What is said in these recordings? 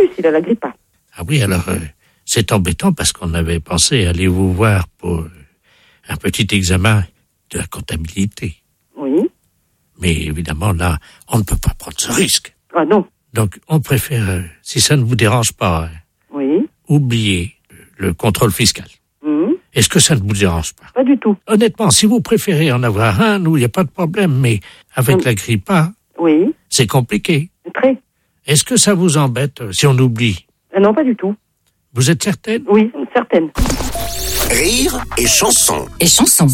virus, il a la grippe A. Ah oui, alors, c'est embêtant parce qu'on avait pensé aller vous voir pour un petit examen de la comptabilité. Oui. Mais évidemment, là, on ne peut pas prendre ce risque. Ah non. Donc, on préfère, si ça ne vous dérange pas, Oui. oublier le contrôle fiscal. Est-ce que ça ne vous dérange pas? Pas du tout. Honnêtement, si vous préférez en avoir un, nous, il n'y a pas de problème, mais avec la grippe A, oui. C'est compliqué. Très. Est-ce que ça vous embête si on oublie? Non, pas du tout. Vous êtes certaine? Oui, certaine. Rire et chanson. Et chanson.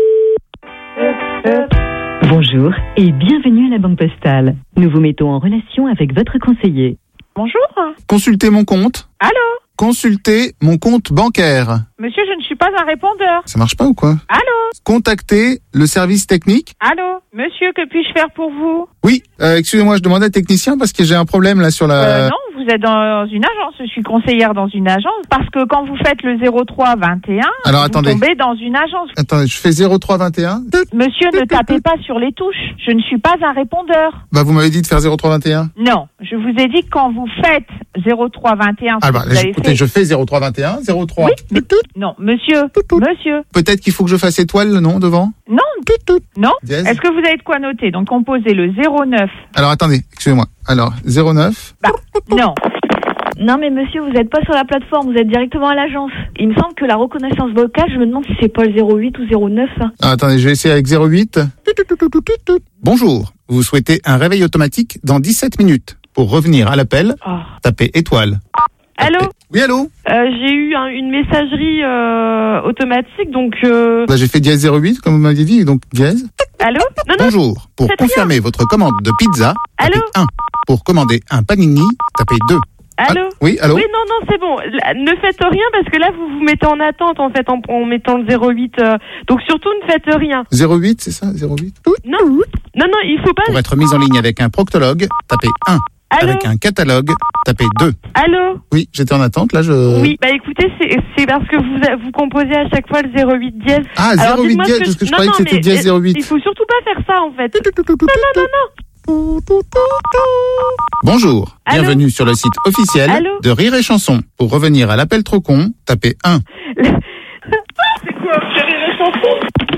Bonjour et bienvenue à la Banque Postale. Nous vous mettons en relation avec votre conseiller. Bonjour. Consultez mon compte. Allô? Consultez mon compte bancaire. Monsieur, je ne suis pas un répondeur. Ça marche pas ou quoi? Allô? Contactez le service technique. Allô? Monsieur, que puis-je faire pour vous? Oui, excusez-moi, je demandais à un technicien parce que j'ai un problème là sur la... Non, vous êtes dans une agence. Je suis conseillère dans une agence. Parce que quand vous faites le 0321, Alors, vous attendez. tombez dans une agence. Attendez, je fais 0321. Monsieur, ne tapez pas sur les touches. Je ne suis pas un répondeur. Bah, vous m'avez dit de faire 0321. Non, je vous ai dit que quand vous faites 0321, Ah bah, vous avez écoutez, fait... je fais 0321, 03. Oui, mais... Non, monsieur, monsieur. Peut-être qu'il faut que je fasse étoile, le nom, devant. Non, non. Dièse. Est-ce que vous avez de quoi noter? Donc, composez le 09. Alors, attendez, excusez-moi. Alors, 09. Bah, non. Non mais monsieur, vous n'êtes pas sur la plateforme, vous êtes directement à l'agence. Il me semble que la reconnaissance vocale, je me demande si c'est pas le 08 ou 09. Hein. Ah, attendez, je vais essayer avec 08. Bonjour, vous souhaitez un réveil automatique dans 17 minutes. Pour revenir à l'appel, tapez étoile. Allô? Oui, allô? J'ai eu une messagerie automatique, donc... Bah, j'ai fait dièse 08, comme vous m'aviez dit, donc dièse. Allô? Non, Bonjour, pour confirmer votre commande de pizza, tapez 1. Pour commander un panini, tapez 2. Allô? Oui, allô? Oui, non, c'est bon. Ne faites rien parce que là, vous vous mettez en attente, en fait, en mettant le 08. Donc, surtout, ne faites rien. 08, c'est ça? 08? Non, il faut pas... Pour être mis en ligne avec un proctologue, tapez 1. Allô? Avec un catalogue, tapez 2. Allô? Oui, j'étais en attente, là, je... Oui, bah écoutez, c'est parce que vous composez à chaque fois le 08 dièse. Ah, 08 dièse, parce que je croyais que c'était dièse 08. Il faut surtout pas faire ça, en fait. Non. Bonjour, Allô? bienvenue sur le site officiel Allô? de Rire et Chanson. Pour revenir à l'appel trop con, tapez 1. C'est quoi, Rire et Chanson?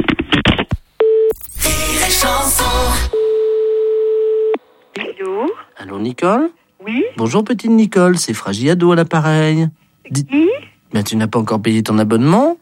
Rire et chanson. Bonjour. Allô, Nicole? Oui. Bonjour, petite Nicole, c'est Fragiado à l'appareil. Qui? Ben, tu n'as pas encore payé ton abonnement?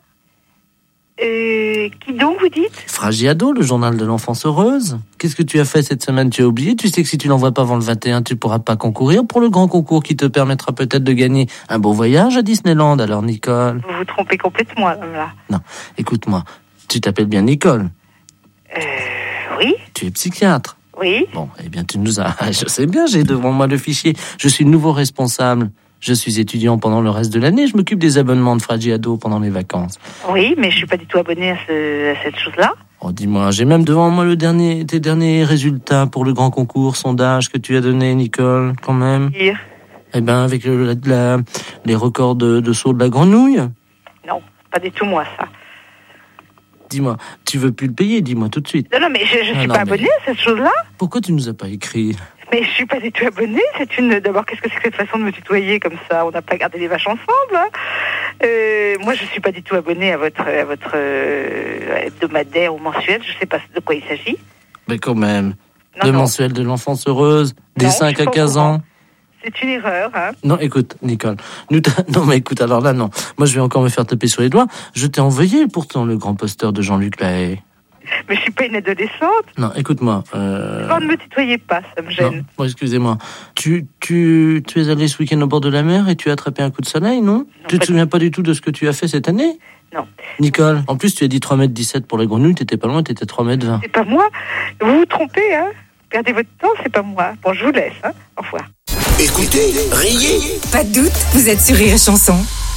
Qui donc, vous dites? Fragiado, le journal de l'enfance heureuse. Qu'est-ce que tu as fait cette semaine? Tu as oublié? Tu sais que si tu l'envoies pas avant le 21, tu pourras pas concourir pour le grand concours qui te permettra peut-être de gagner un beau voyage à Disneyland. Alors, Nicole? Vous vous trompez complètement, là. Non, écoute-moi. Tu t'appelles bien Nicole? Oui. Tu es psychiatre? Oui. Bon, eh bien, tu nous as... Je sais bien, j'ai devant moi le fichier. Je suis le nouveau responsable. Je suis étudiant pendant le reste de l'année. Je m'occupe des abonnements de Fragiado pendant les vacances. Oui, mais je suis pas du tout abonnée à cette chose-là. Oh, dis-moi, j'ai même devant moi tes derniers résultats pour le grand concours sondage que tu as donné, Nicole, quand même. Eh ben, avec les records de saut de la grenouille. Non, pas du tout moi, ça. Dis-moi, tu veux plus le payer, dis-moi tout de suite. Non, mais je suis pas abonnée à cette chose-là. Pourquoi tu nous as pas écrit? Mais je suis pas du tout abonnée. D'abord, qu'est-ce que c'est que cette façon de me tutoyer comme ça? On n'a pas gardé les vaches ensemble. Hein. Moi, je suis pas du tout abonnée à votre hebdomadaire ou mensuel. Je sais pas de quoi il s'agit. Mais quand même. Non. Mensuel de l'enfance heureuse, des 5 à 15 ans. C'est une erreur, hein. Non, écoute, Nicole. Non, mais écoute, alors là, non. Moi, je vais encore me faire taper sur les doigts. Je t'ai envoyé pourtant le grand poster de Jean-Luc Lahaye. Mais je suis pas une adolescente. Non, écoute-moi. Ne me tutoyez pas, ça me gêne. Non, bon, excusez-moi. Tu es allé ce week-end au bord de la mer et tu as attrapé un coup de soleil, non? Tu te souviens pas du tout de ce que tu as fait cette année? Non. Nicole, en plus, tu as dit 3,17 m pour la grenouille, t'étais pas loin, t'étais 3,20 m. C'est pas moi. Vous vous trompez, hein. Perdez votre temps, c'est pas moi. Bon, je vous laisse, hein. Au revoir. Écoutez, riez. Pas de doute, vous êtes sur Rire et chanson.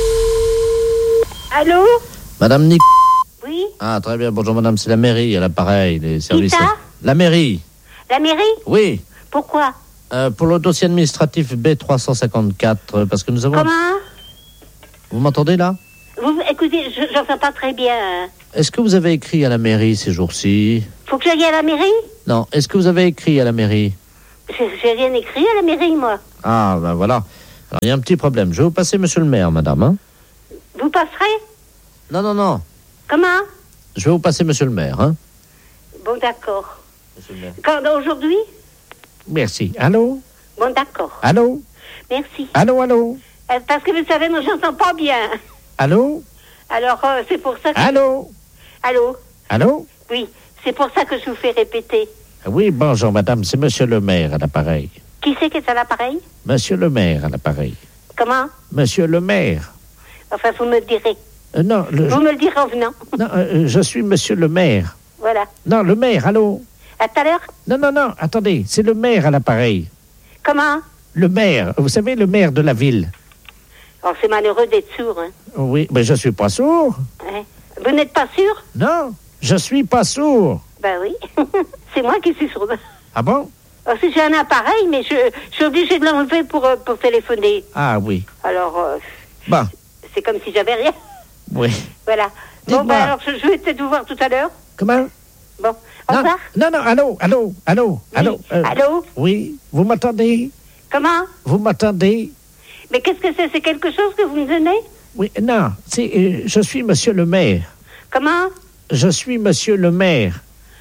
Allô? Madame Nicole. Oui? Ah, très bien. Bonjour, madame. C'est la mairie, à l'appareil, les services. Qui ça? La mairie. La mairie? Oui. Pourquoi? Pour le dossier administratif B354, parce que nous avons... Comment? Vous m'entendez, là? Écoutez, j'entends pas très bien. Est-ce que vous avez écrit à la mairie ces jours-ci? Faut que j'aille à la mairie? Non. Est-ce que vous avez écrit à la mairie? J'ai rien écrit à la mairie, moi. Ah, ben voilà. Alors, il y a un petit problème. Je vais vous passer monsieur le maire, madame. Hein. Vous passerez? Non. Comment? Je vais vous passer monsieur le maire. Hein. Bon, d'accord. Monsieur le maire. Quand, aujourd'hui? Merci. Allô? Bon, d'accord. Allô? Merci. Allô? Parce que vous savez, moi, j'entends pas bien. Allô? Alors, c'est pour ça que... Allô? Allô? Oui, c'est pour ça que je vous fais répéter. Oui, bonjour madame, c'est monsieur le maire à l'appareil. Qui c'est qui est à l'appareil? Monsieur le maire à l'appareil. Comment? Monsieur le maire. Enfin, vous me le direz. Non, vous me le direz en venant. Non, je suis monsieur le maire. Voilà. Non, le maire, allô? À tout à l'heure? Non, attendez, c'est le maire à l'appareil. Comment? Le maire, vous savez, le maire de la ville. Oh, c'est malheureux d'être sourd, hein. Oui, mais je suis pas sourd. Ouais. Vous n'êtes pas sûr? Non, je suis pas sourd. Ben oui, c'est moi qui suis sourde. Ah bon? Oh, si j'ai un appareil, mais je suis obligée de l'enlever pour téléphoner. Ah oui. Alors, bon. C'est comme si j'avais rien. Oui. Voilà. Bon, ben alors, je vais peut-être vous voir tout à l'heure. Comment? Bon, au revoir. Non, allô? Oui. Allô? Oui, vous m'entendez? Comment? Vous m'entendez? Mais qu'est-ce que c'est? C'est quelque chose que vous me donnez? Oui, non, je suis monsieur le maire. Comment? Je suis monsieur le maire.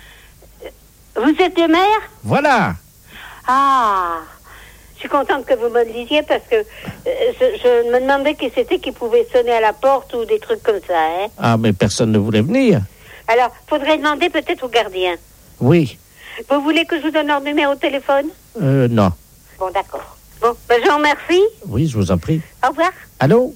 Vous êtes le maire? Voilà. Ah, je suis contente que vous me le disiez parce que je me demandais qui c'était qui pouvait sonner à la porte ou des trucs comme ça, hein. Ah, mais personne ne voulait venir. Alors, faudrait demander peut-être au gardien. Oui. Vous voulez que je vous donne leur numéro de téléphone? Non. Bon, d'accord. Bon, ben je vous remercie. Oui, je vous en prie. Au revoir. Allô?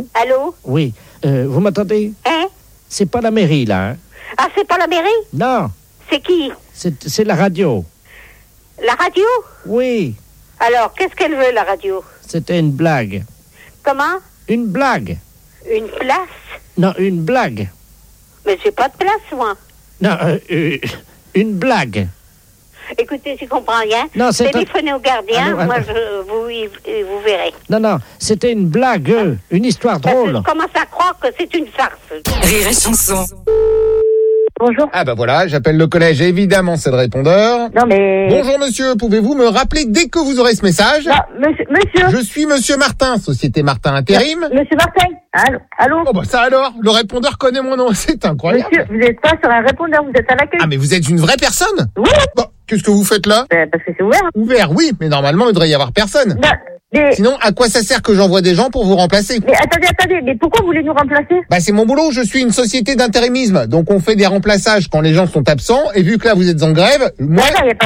Oui. Vous m'entendez? Hein? C'est pas la mairie, là, hein? Ah, c'est pas la mairie? Non. C'est qui? C'est la radio. La radio? Oui. Alors, qu'est-ce qu'elle veut, la radio? C'était une blague. Comment? Une blague. Une place? Non, une blague. Mais j'ai pas de place, moi. Non, une blague. Écoutez, je comprends rien. Non, téléphonez au gardien, allô. Moi, vous verrez. Non, c'était une blague, une histoire drôle. Je commence à croire que c'est une farce. Rire et chanson. Bonjour. Ah bah voilà, j'appelle le collège, évidemment c'est le répondeur. Non mais... Bonjour monsieur, pouvez-vous me rappeler dès que vous aurez ce message? Non, monsieur. Je suis monsieur Martin, Société Martin Intérim. Monsieur Martin, allô? Oh bah ça alors, le répondeur connaît mon nom, c'est incroyable. Monsieur, vous n'êtes pas sur un répondeur, vous êtes à l'accueil. Ah mais vous êtes une vraie personne? Oui. Bon, qu'est-ce que vous faites là? Parce que c'est ouvert. Ouvert, oui, mais normalement il devrait y avoir personne. Non, mais... Sinon, à quoi ça sert que j'envoie des gens pour vous remplacer? Mais attendez, mais pourquoi vous voulez nous remplacer? Bah c'est mon boulot, je suis une société d'intérimisme, donc on fait des remplaçages quand les gens sont absents, et vu que là vous êtes en grève, moi... Non, il n'y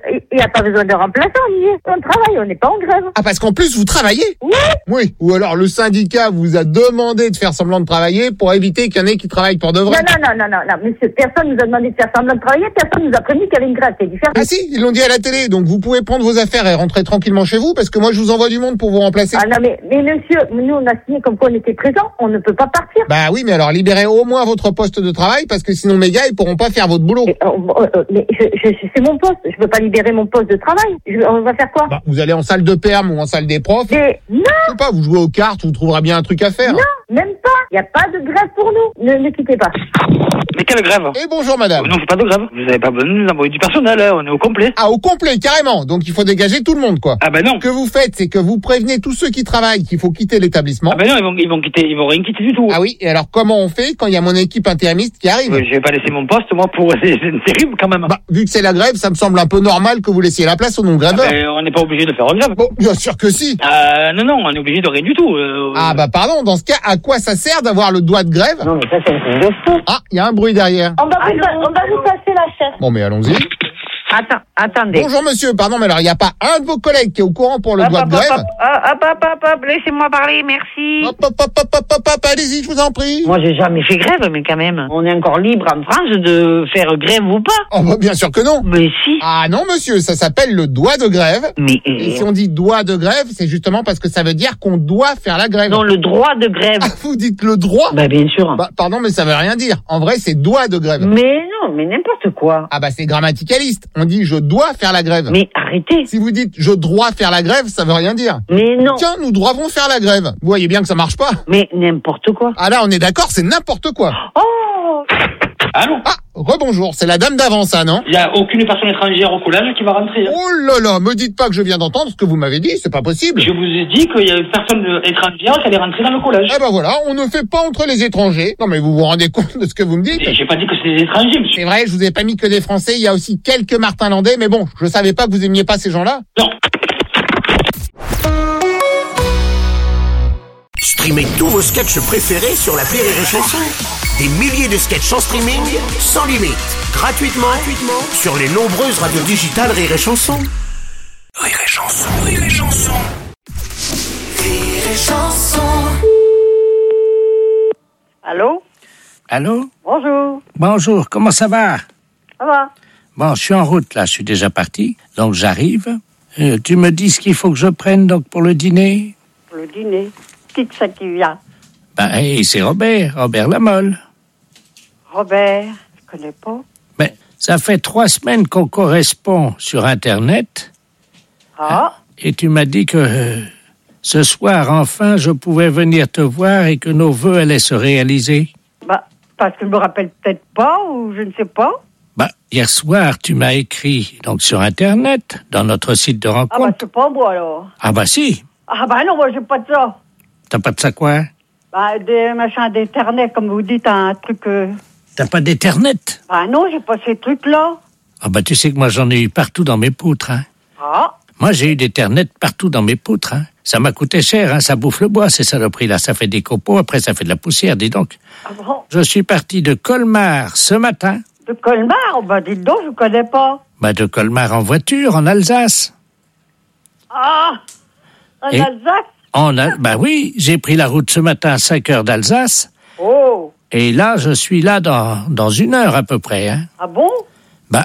a pas besoin de remplaçants, Olivier. On travaille, on n'est pas en grève. Ah parce qu'en plus vous travaillez? Oui. Oui, ou alors le syndicat vous a demandé de faire semblant de travailler pour éviter qu'il y en ait qui travaillent pour de vrai. Non, monsieur, personne nous a demandé de faire semblant de travailler, personne nous a prévenu qu'il y avait une grève, c'est différent. Ah si, ils l'ont dit à la télé, donc vous pouvez prendre vos affaires et rentrer tranquillement chez vous, parce que moi je vous envoie du monde pour vous remplacer. Ah non, mais monsieur, nous on a signé comme quoi on était présents, on ne peut pas partir. Bah oui, mais alors libérez au moins votre poste de travail, parce que sinon mes gars, ils pourront pas faire votre boulot. Mais c'est mon poste, je peux pas libérer mon poste de travail. On va faire quoi? Bah, vous allez en salle de perm ou en salle des profs. Mais non! Je sais pas, vous jouez aux cartes, vous trouverez bien un truc à faire. Non, même pas. Il n'y a pas de grève pour nous. Ne quittez pas. Mais quelle grève? Et bonjour madame. Non, c'est pas de grève. Vous avez pas besoin de nous envoyer du personnel, hein. On est au complet. Ah, au complet, carrément. Donc il faut dégager tout le monde, quoi. Ah ben non. Ce que vous faites, c'est que vous prévenez tous ceux qui travaillent qu'il faut quitter l'établissement. Ah ben non, ils vont rien quitter du tout. Ah oui, et alors comment on fait quand il y a mon équipe intérimiste qui arrive? Je vais pas laisser mon poste, moi, pour... C'est terrible, quand même. Bah, vu que c'est la grève, ça me semble un peu normal que vous laissiez la place aux non-gréveurs. Ah ben, on n'est pas obligé de faire une grève. Bon, bien sûr que si. Non, on est obligé de rien du tout. Ah bah pardon, dans ce cas, à quoi ça sert d'avoir le droit de grève? Non, mais ça, c'est un truc de fou. Ah, il y a un bruit derrière. On va vous passer la chaise. Bon, mais allons-y. Attendez. Bonjour monsieur, pardon, mais alors il n'y a pas un de vos collègues qui est au courant pour le droit de grève? Hop, laissez-moi parler, merci. Hop, allez-y, je vous en prie. Moi, j'ai jamais fait grève, mais quand même, on est encore libre en France de faire grève ou pas. Oh bah bien sûr que non. Mais si. Ah non monsieur, ça s'appelle le droit de grève. Mais et si on dit droit de grève, c'est justement parce que ça veut dire qu'on doit faire la grève. non, le droit de grève. Ah, vous dites le droit? Bah bien sûr. Bah pardon, mais ça veut rien dire. En vrai, c'est doigt de grève. Mais non, mais n'importe quoi. Ah bah c'est grammaticaliste. On dit je dois faire la grève. Mais arrêtez. Si vous dites je dois faire la grève, ça veut rien dire. Mais non. Tiens, nous devons faire la grève. Vous voyez bien que ça marche pas. Mais n'importe quoi. Ah là, on est d'accord, c'est n'importe quoi. Oh. Allô? Ah, rebonjour, c'est la dame d'avant, ça, non? Il n'y a aucune personne étrangère au collège qui va rentrer. Hein. Oh là là, me dites pas que je viens d'entendre ce que vous m'avez dit, c'est pas possible. Je vous ai dit qu'il y a une personne étrangère qui allait rentrer dans le collège. Eh ben voilà, on ne fait pas entre les étrangers. Non mais vous vous rendez compte de ce que vous me dites? J'ai pas dit que c'était des étrangers, monsieur. C'est vrai, je vous ai pas mis que des Français, il y a aussi quelques Martin Landais, mais bon, je savais pas que vous aimiez pas ces gens-là. Non. Streamez tous vos sketchs préférés sur l'appli Rire et Chanson. Des milliers de sketchs en streaming, sans limite, gratuitement sur les nombreuses radios digitales Rire et Chanson. Rire et Chanson, Rire et Chanson. Rire et Chanson. Allô? Allô? Bonjour. Bonjour, comment ça va? Ça va? Bon, je suis en route là, je suis déjà parti, donc j'arrive. Tu me dis ce qu'il faut que je prenne donc pour le dîner? Pour le dîner. Qui que c'est qui vient? Ben, hey, c'est Robert Lamolle. Robert, je connais pas. Ben, ça fait 3 semaines qu'on correspond sur Internet. Ah? Et tu m'as dit que ce soir, enfin, je pouvais venir te voir et que nos vœux allaient se réaliser. Bah, parce que je me rappelle peut-être pas, ou je ne sais pas. Bah, hier soir, tu m'as écrit, donc sur Internet, dans notre site de rencontre. Ah bah, c'est pas moi, alors. Ah bah si. Ah bah non, moi, j'ai pas de ça. T'as pas de ça quoi? Bah, des machins d'internet, comme vous dites, un truc... T'as pas d'Internet? Ah non, j'ai pas ces trucs-là. Ah bah tu sais que moi j'en ai eu partout dans mes poutres, hein. Ah? Moi j'ai eu d'Internet partout dans mes poutres, hein. Ça m'a coûté cher, hein. Ça bouffe le bois, ces saloperies-là. Ça fait des copeaux, après ça fait de la poussière, dis donc. Ah bon? Je suis parti de Colmar ce matin. De Colmar? Bah dites donc, je connais pas. Bah de Colmar en voiture, en Alsace. Ah! En Et- Alsace? Bah oui, j'ai pris la route ce matin à 5 heures d'Alsace. Oh! Et là, je suis là dans 1 heure à peu près, hein. Ah bon? Bah,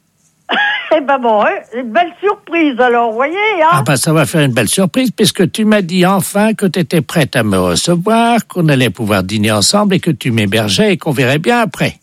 Eh ben bon, hein, une belle surprise alors, vous voyez, hein? ah bah ça va faire une belle surprise puisque tu m'as dit enfin que tu étais prête à me recevoir, qu'on allait pouvoir dîner ensemble et que tu m'hébergeais et qu'on verrait bien après.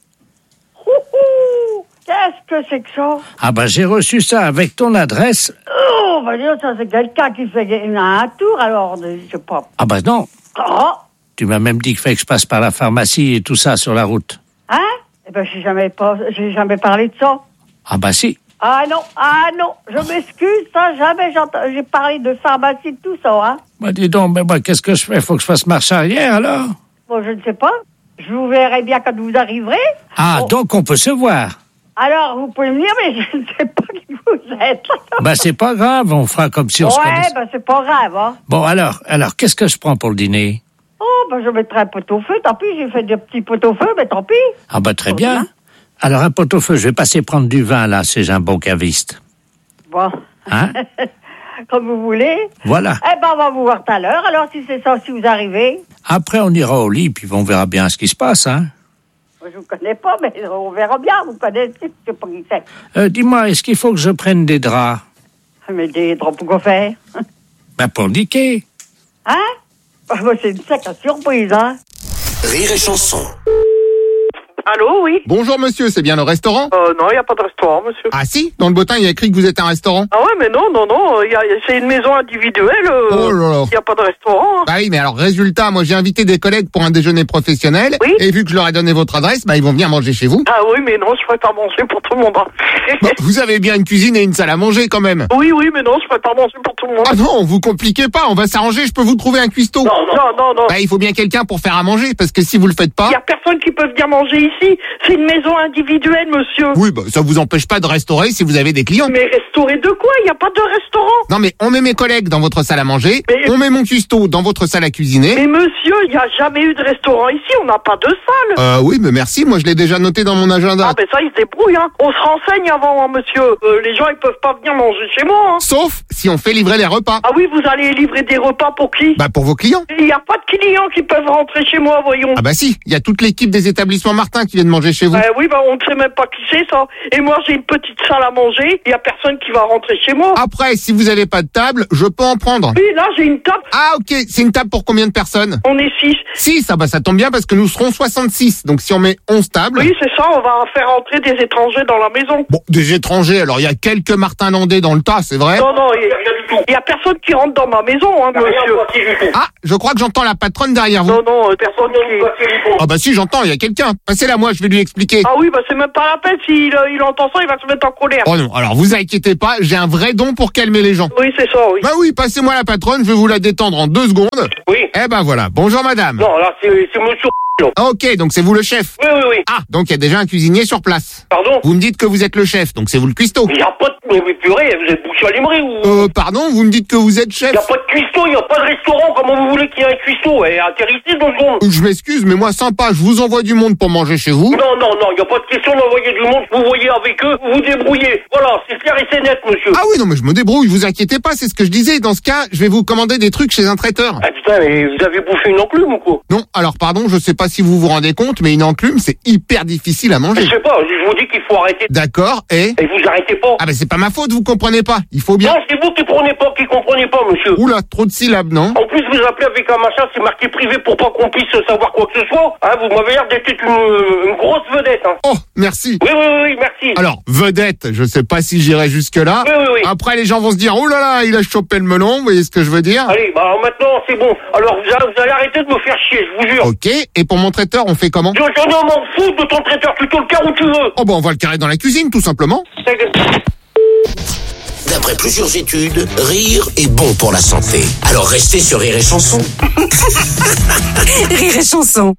Ouhou! Qu'est-ce que c'est que ça? Ah bah j'ai reçu ça avec ton adresse. Oh, bah dire, ça c'est quelqu'un qui fait un tour, alors, je sais pas. Ah bah non, Ah! tu m'as même dit qu'il fallait que je passe par la pharmacie et tout ça sur la route. Hein? Eh ben, j'ai jamais parlé de ça. Ah bah si. Ah non, je m'excuse, ça, jamais j'ai parlé de pharmacie, de tout ça, hein. Bah dis donc, mais moi qu'est-ce que je fais? Faut que je fasse marche arrière alors? Bon, je ne sais pas. Je vous verrai bien quand vous arriverez. Ah, Bon. donc on peut se voir. Alors, vous pouvez venir, mais je ne sais pas qui vous êtes. Bah c'est pas grave, on fera comme si on se Ouais, connaissait. ben c'est pas grave, hein. Bon alors, qu'est-ce que je prends pour le dîner? Oh, ben je mettrai un pot-au-feu, tant pis, j'ai fait des petits pot-au-feu, mais tant pis. Ah bah très bien. Alors un pot-au-feu, je vais passer prendre du vin là, c'est un bon caviste. Bon. Hein? Comme vous voulez. Voilà. Eh ben, on va vous voir tout à l'heure, alors si c'est ça, si vous arrivez. Après on ira au lit, puis on verra bien ce qui se passe, hein. Je vous connais pas, mais on verra bien, vous connaissez, je sais pas qui c'est. Dis-moi, est-ce qu'il faut que je prenne des draps? Mais des draps pour quoi faire? Ben pour niquer. Hein? Ah, bah, c'est une sacrée surprise, hein. Rire et Chanson. Allô, oui? Bonjour monsieur, c'est bien le restaurant? Non, il n'y a pas de restaurant, monsieur. Ah si, dans le bottin, il y a écrit que vous êtes un restaurant. Ah ouais, mais non, c'est une maison individuelle. Oh là là. Il n'y a pas de restaurant. Hein. Bah oui, mais alors résultat, moi j'ai invité des collègues pour un déjeuner professionnel. Oui. Et vu que je leur ai donné votre adresse, bah ils vont venir manger chez vous. Ah oui, mais non, je ne ferai pas manger pour tout le monde. Hein. Bah, vous avez bien une cuisine et une salle à manger quand même. Oui, mais non, je ne ferai pas manger pour tout le monde. Ah non, vous compliquez pas, on va s'arranger, je peux vous trouver un cuistot. Non. Bah il faut bien quelqu'un pour faire à manger, parce que si vous le faites pas... Il n'y a personne qui peut venir manger ici. C'est une maison individuelle, monsieur. Oui, bah ça vous empêche pas de restaurer si vous avez des clients. Mais restaurer de quoi? Il n'y a pas de restaurant. Non mais on met mes collègues dans votre salle à manger, Mais- on met mon cuistot dans votre salle à cuisiner. Mais monsieur, il n'y a jamais eu de restaurant ici. On n'a pas de salle. Oui, mais merci, moi je l'ai déjà noté dans mon agenda. Ah ben ça, ils se débrouillent. Hein. On se renseigne avant, hein, monsieur. Les gens, ils peuvent pas venir manger chez moi. Hein. Sauf si on fait livrer les repas. Ah oui, vous allez livrer des repas pour qui? Bah pour vos clients. Il n'y a pas de clients qui peuvent rentrer chez moi, voyons. Ah bah si, il y a toute l'équipe des établissements Martin qui viennent manger chez vous. Oui, on ne sait même pas qui c'est, ça. Et moi, j'ai une petite salle à manger. Il n'y a personne qui va rentrer chez moi. Après, si vous avez pas de table, je peux en prendre. Oui, là, j'ai une table. Ah ok, c'est une table pour combien de personnes? On est 6. 6, ah bah ça tombe bien parce que nous serons 66. Donc si on met 11 tables... Oui, c'est ça, on va faire entrer des étrangers dans la maison. Bon, des étrangers, alors il y a quelques Martin Landais dans le tas, c'est vrai? Non, il n'y tout. Il y a personne qui rentre dans ma maison, hein, monsieur. Ah, je crois que j'entends la patronne derrière vous. Non, personne qui... Ah bah si, j'entends, il y a quelqu'un. Passez-la moi, je vais lui expliquer. Ah oui, bah c'est même pas la peine. S'il il entend ça, il va se mettre en colère. Oh non, alors vous inquiétez pas, j'ai un vrai don pour calmer les gens. Oui, c'est ça, oui. Bah oui, passez-moi la patronne, je vais vous la détendre en 2 secondes. Oui. Eh ben voilà, bonjour madame. Non, là, c'est monsieur... Ok, donc c'est vous le chef. Oui. Ah, donc il y a déjà un cuisinier sur place. Pardon? Vous me dites que vous êtes le chef, donc c'est vous le cuistot. Il n'y a pas de... Mais purée, vous êtes bouché à l'aimerie ou... Pardon, vous me dites que vous êtes chef? Il n'y a pas de cuistot, il n'y a pas de restaurant, comment vous voulez qu'il y ait un cuistot? Eh, atterrissez 2 secondes. Je m'excuse, mais moi sympa, je vous envoie du monde pour manger chez vous. Non, il n'y a pas de question d'envoyer du monde, vous voyez avec eux, vous vous débrouillez. Voilà, c'est clair et c'est net, monsieur. Ah oui, non mais je me débrouille, vous inquiétez pas, c'est ce que je disais. Dans ce cas, je vais vous commander des trucs chez un traiteur. Ah putain, mais vous avez bouffé une enclume ou quoi? Non, alors pardon, je sais pas si vous vous rendez compte, mais une enclume, c'est hyper difficile à manger. Je sais pas, je vous dis qu'il faut arrêter. D'accord, et vous arrêtez pas. Ah ben c'est pas ma faute, vous comprenez pas. Il faut bien... Non, c'est vous qui comprenez pas, monsieur. Oula, trop de syllabes, non? En plus, vous appelez avec un machin, c'est marqué privé pour pas qu'on puisse savoir quoi que ce soit. Hein, vous m'avez l'air d'être une grosse vedette. Hein. Oh, merci. Oui, merci. Alors, vedette, je sais pas si j'irai jusque-là. Oui. Après, les gens vont se dire, oh là là, il a chopé le melon, vous voyez ce que je veux dire? Allez, bah maintenant, c'est bon. Alors, vous allez arrêter de me faire chier, je vous jure. Ok, et pour mon traiteur, on fait comment? Je m'en fous de ton traiteur, tu te le carres où tu veux. Oh bon, on va le carrer dans la cuisine, tout simplement. D'après plusieurs études, rire est bon pour la santé. Alors restez sur Rire et Chanson. Rire et Chanson.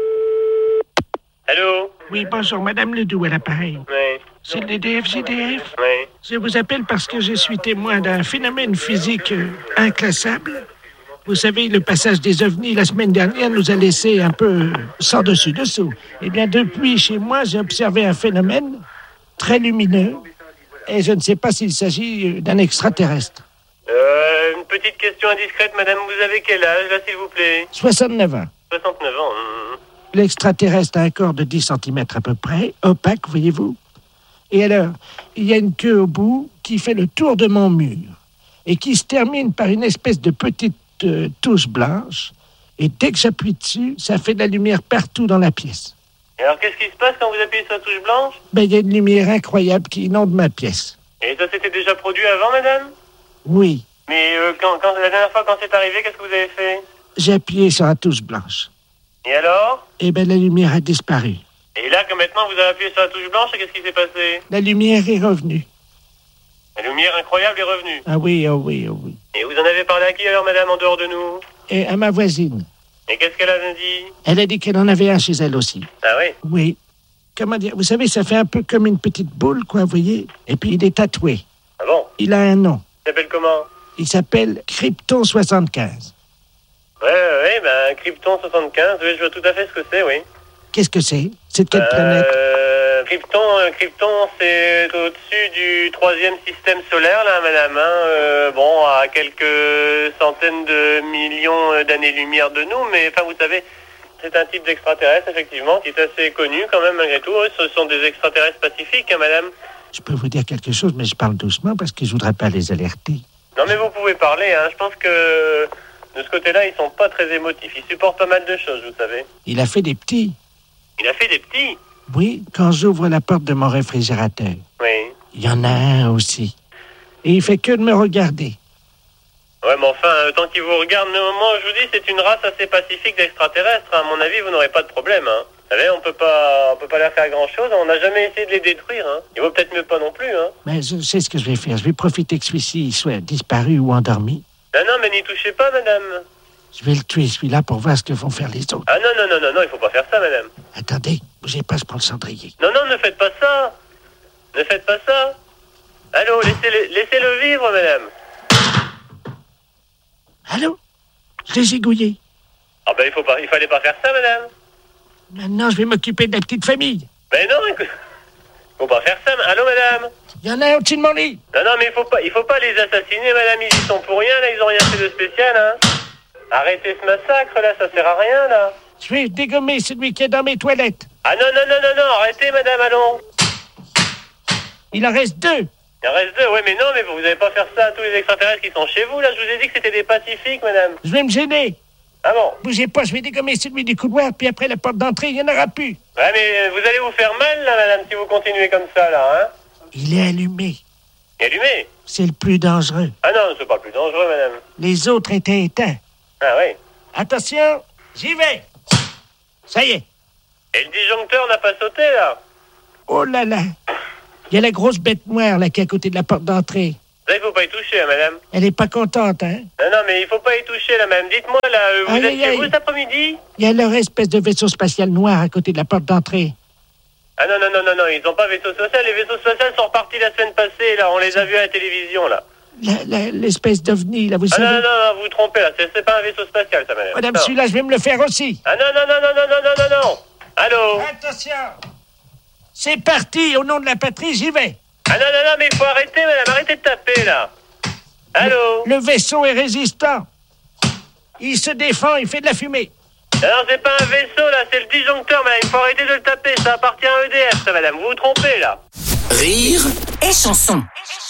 Allô? Oui, bonjour, Madame Ledoux à l'appareil. Oui. C'est le DDF-GDF? Oui. Je vous appelle parce que je suis témoin d'un phénomène physique inclassable. Vous savez, le passage des ovnis la semaine dernière nous a laissé un peu sans dessus-dessous. Eh bien, depuis, chez moi, j'ai observé un phénomène très lumineux. Et je ne sais pas s'il s'agit d'un extraterrestre. Une petite question indiscrète, madame. Vous avez quel âge, là, s'il vous plaît? 69 ans. 69 ans. L'extraterrestre a un corps de 10 cm à peu près, opaque, voyez-vous. Et alors, il y a une queue au bout qui fait le tour de mon mur et qui se termine par une espèce de petite touche blanche. Et dès que j'appuie dessus, ça fait de la lumière partout dans la pièce. Et alors, qu'est-ce qui se passe quand vous appuyez sur la touche blanche? Ben, il y a une lumière incroyable qui inonde ma pièce. Et ça s'était déjà produit avant, madame? Oui. Mais quand la dernière fois, quand c'est arrivé, qu'est-ce que vous avez fait? J'ai appuyé sur la touche blanche. Et alors? Eh ben, la lumière a disparu. Et là, que maintenant vous avez appuyé sur la touche blanche, qu'est-ce qui s'est passé? La lumière est revenue. La lumière incroyable est revenue. Ah oui, oh oui, oh oui. Et vous en avez parlé à qui alors, madame, en dehors de nous? Et à ma voisine. Et qu'est-ce qu'elle a dit? Elle a dit qu'elle en avait un chez elle aussi. Ah oui? Oui. Comment dire? Vous savez, ça fait un peu comme une petite boule, quoi, vous voyez? Et puis il est tatoué. Ah bon? Il a un nom. Il s'appelle comment? Il s'appelle Krypton 75. Ouais, ben, Krypton 75, oui, je vois tout à fait ce que c'est, oui. Qu'est-ce que c'est? C'est de quelle planète? Krypton, c'est au-dessus du 3e système solaire, là, madame, hein. Bon, à quelques centaines de millions d'années-lumière de nous, mais, enfin, vous savez, c'est un type d'extraterrestre, effectivement, qui est assez connu, quand même, malgré tout. Ce sont des extraterrestres pacifiques, hein, madame. Je peux vous dire quelque chose, mais je parle doucement parce que je voudrais pas les alerter. Non, mais vous pouvez parler, hein. Je pense que, de ce côté-là, ils sont pas très émotifs. Ils supportent pas mal de choses, vous savez. Il a fait des petits. Il a fait des petits? Oui, quand j'ouvre la porte de mon réfrigérateur. Oui. Il y en a un aussi. Et il fait que de me regarder. Ouais, mais enfin, tant qu'il vous regarde, moi, je vous dis, c'est une race assez pacifique d'extraterrestres. À mon avis, vous n'aurez pas de problème, hein. Vous savez, on peut pas leur faire grand-chose. On n'a jamais essayé de les détruire, hein. Il vaut peut-être mieux pas non plus, hein. Mais je sais ce que je vais faire. Je vais profiter que celui-ci soit disparu ou endormi. Non, mais n'y touchez pas, madame. Je vais le tuer, celui-là, pour voir ce que vont faire les autres. Ah non, il faut pas faire ça, madame. Attendez, bougez pas, je prends le cendrier. Non, ne faites pas ça. Ne faites pas ça. Allô, laissez-le vivre, madame. Allô? Je l'ai zigouillé. Ah ben, il fallait pas faire ça, madame. Maintenant, je vais m'occuper de la petite famille. Ben non, écoute. Faut pas faire ça. Allô, madame? Il y en a un au-dessus de mon lit. Non, mais il faut pas les assassiner, madame. Ils y sont pour rien, là. Ils ont rien fait de spécial, hein. Arrêtez ce massacre, là. Ça sert à rien, là. Je vais dégommer celui qui est dans mes toilettes. Ah non. Arrêtez, madame, allons. Il en reste 2. Il en reste 2, ouais, mais non, mais vous n'allez pas faire ça à tous les extraterrestres qui sont chez vous, là. Je vous ai dit que c'était des pacifiques, madame. Je vais me gêner. Ah bon? Bougez pas, je vais dégommer celui du couloir, puis après la porte d'entrée, il n'y en aura plus. Ouais, mais vous allez vous faire mal, là, madame, si vous continuez comme ça, là, hein. Il est allumé. Et allumé. C'est le plus dangereux. Ah non, c'est pas le plus dangereux, madame. Les autres étaient éteints. Ah oui. Attention, j'y vais. Ça y est. Et le disjoncteur n'a pas sauté, là? Oh là là. Il y a la grosse bête noire, là, qui est à côté de la porte d'entrée. Là, il faut pas y toucher, hein, madame. Elle est pas contente, hein? Non, mais il faut pas y toucher, là, madame. Dites-moi, là, vous Aïe, êtes aïe, chez aïe. vous cet après-midi? Il y a leur espèce de vaisseau spatial noir à côté de la porte d'entrée. Ah non, ils ont pas vaisseau spatial. Les vaisseaux spatials sont repartis la semaine passée, là. On les a vus à la télévision, là. L'espèce d'ovni, là, vous savez. Non, vous vous trompez, là. C'est pas un vaisseau spatial, ça, madame. Madame, Non. celui-là, je vais me le faire aussi. Ah non. Allô? Attention. C'est parti, au nom de la patrie, j'y vais. Ah non, mais il faut arrêter, madame. Arrêtez de taper, là. Allô? Le vaisseau est résistant. Il se défend, il fait de la fumée. Non, c'est pas un vaisseau, là. C'est le disjoncteur, madame. Il faut arrêter de le taper. Ça appartient à EDF, ça, madame. Vous vous trompez, là. Rire et chanson.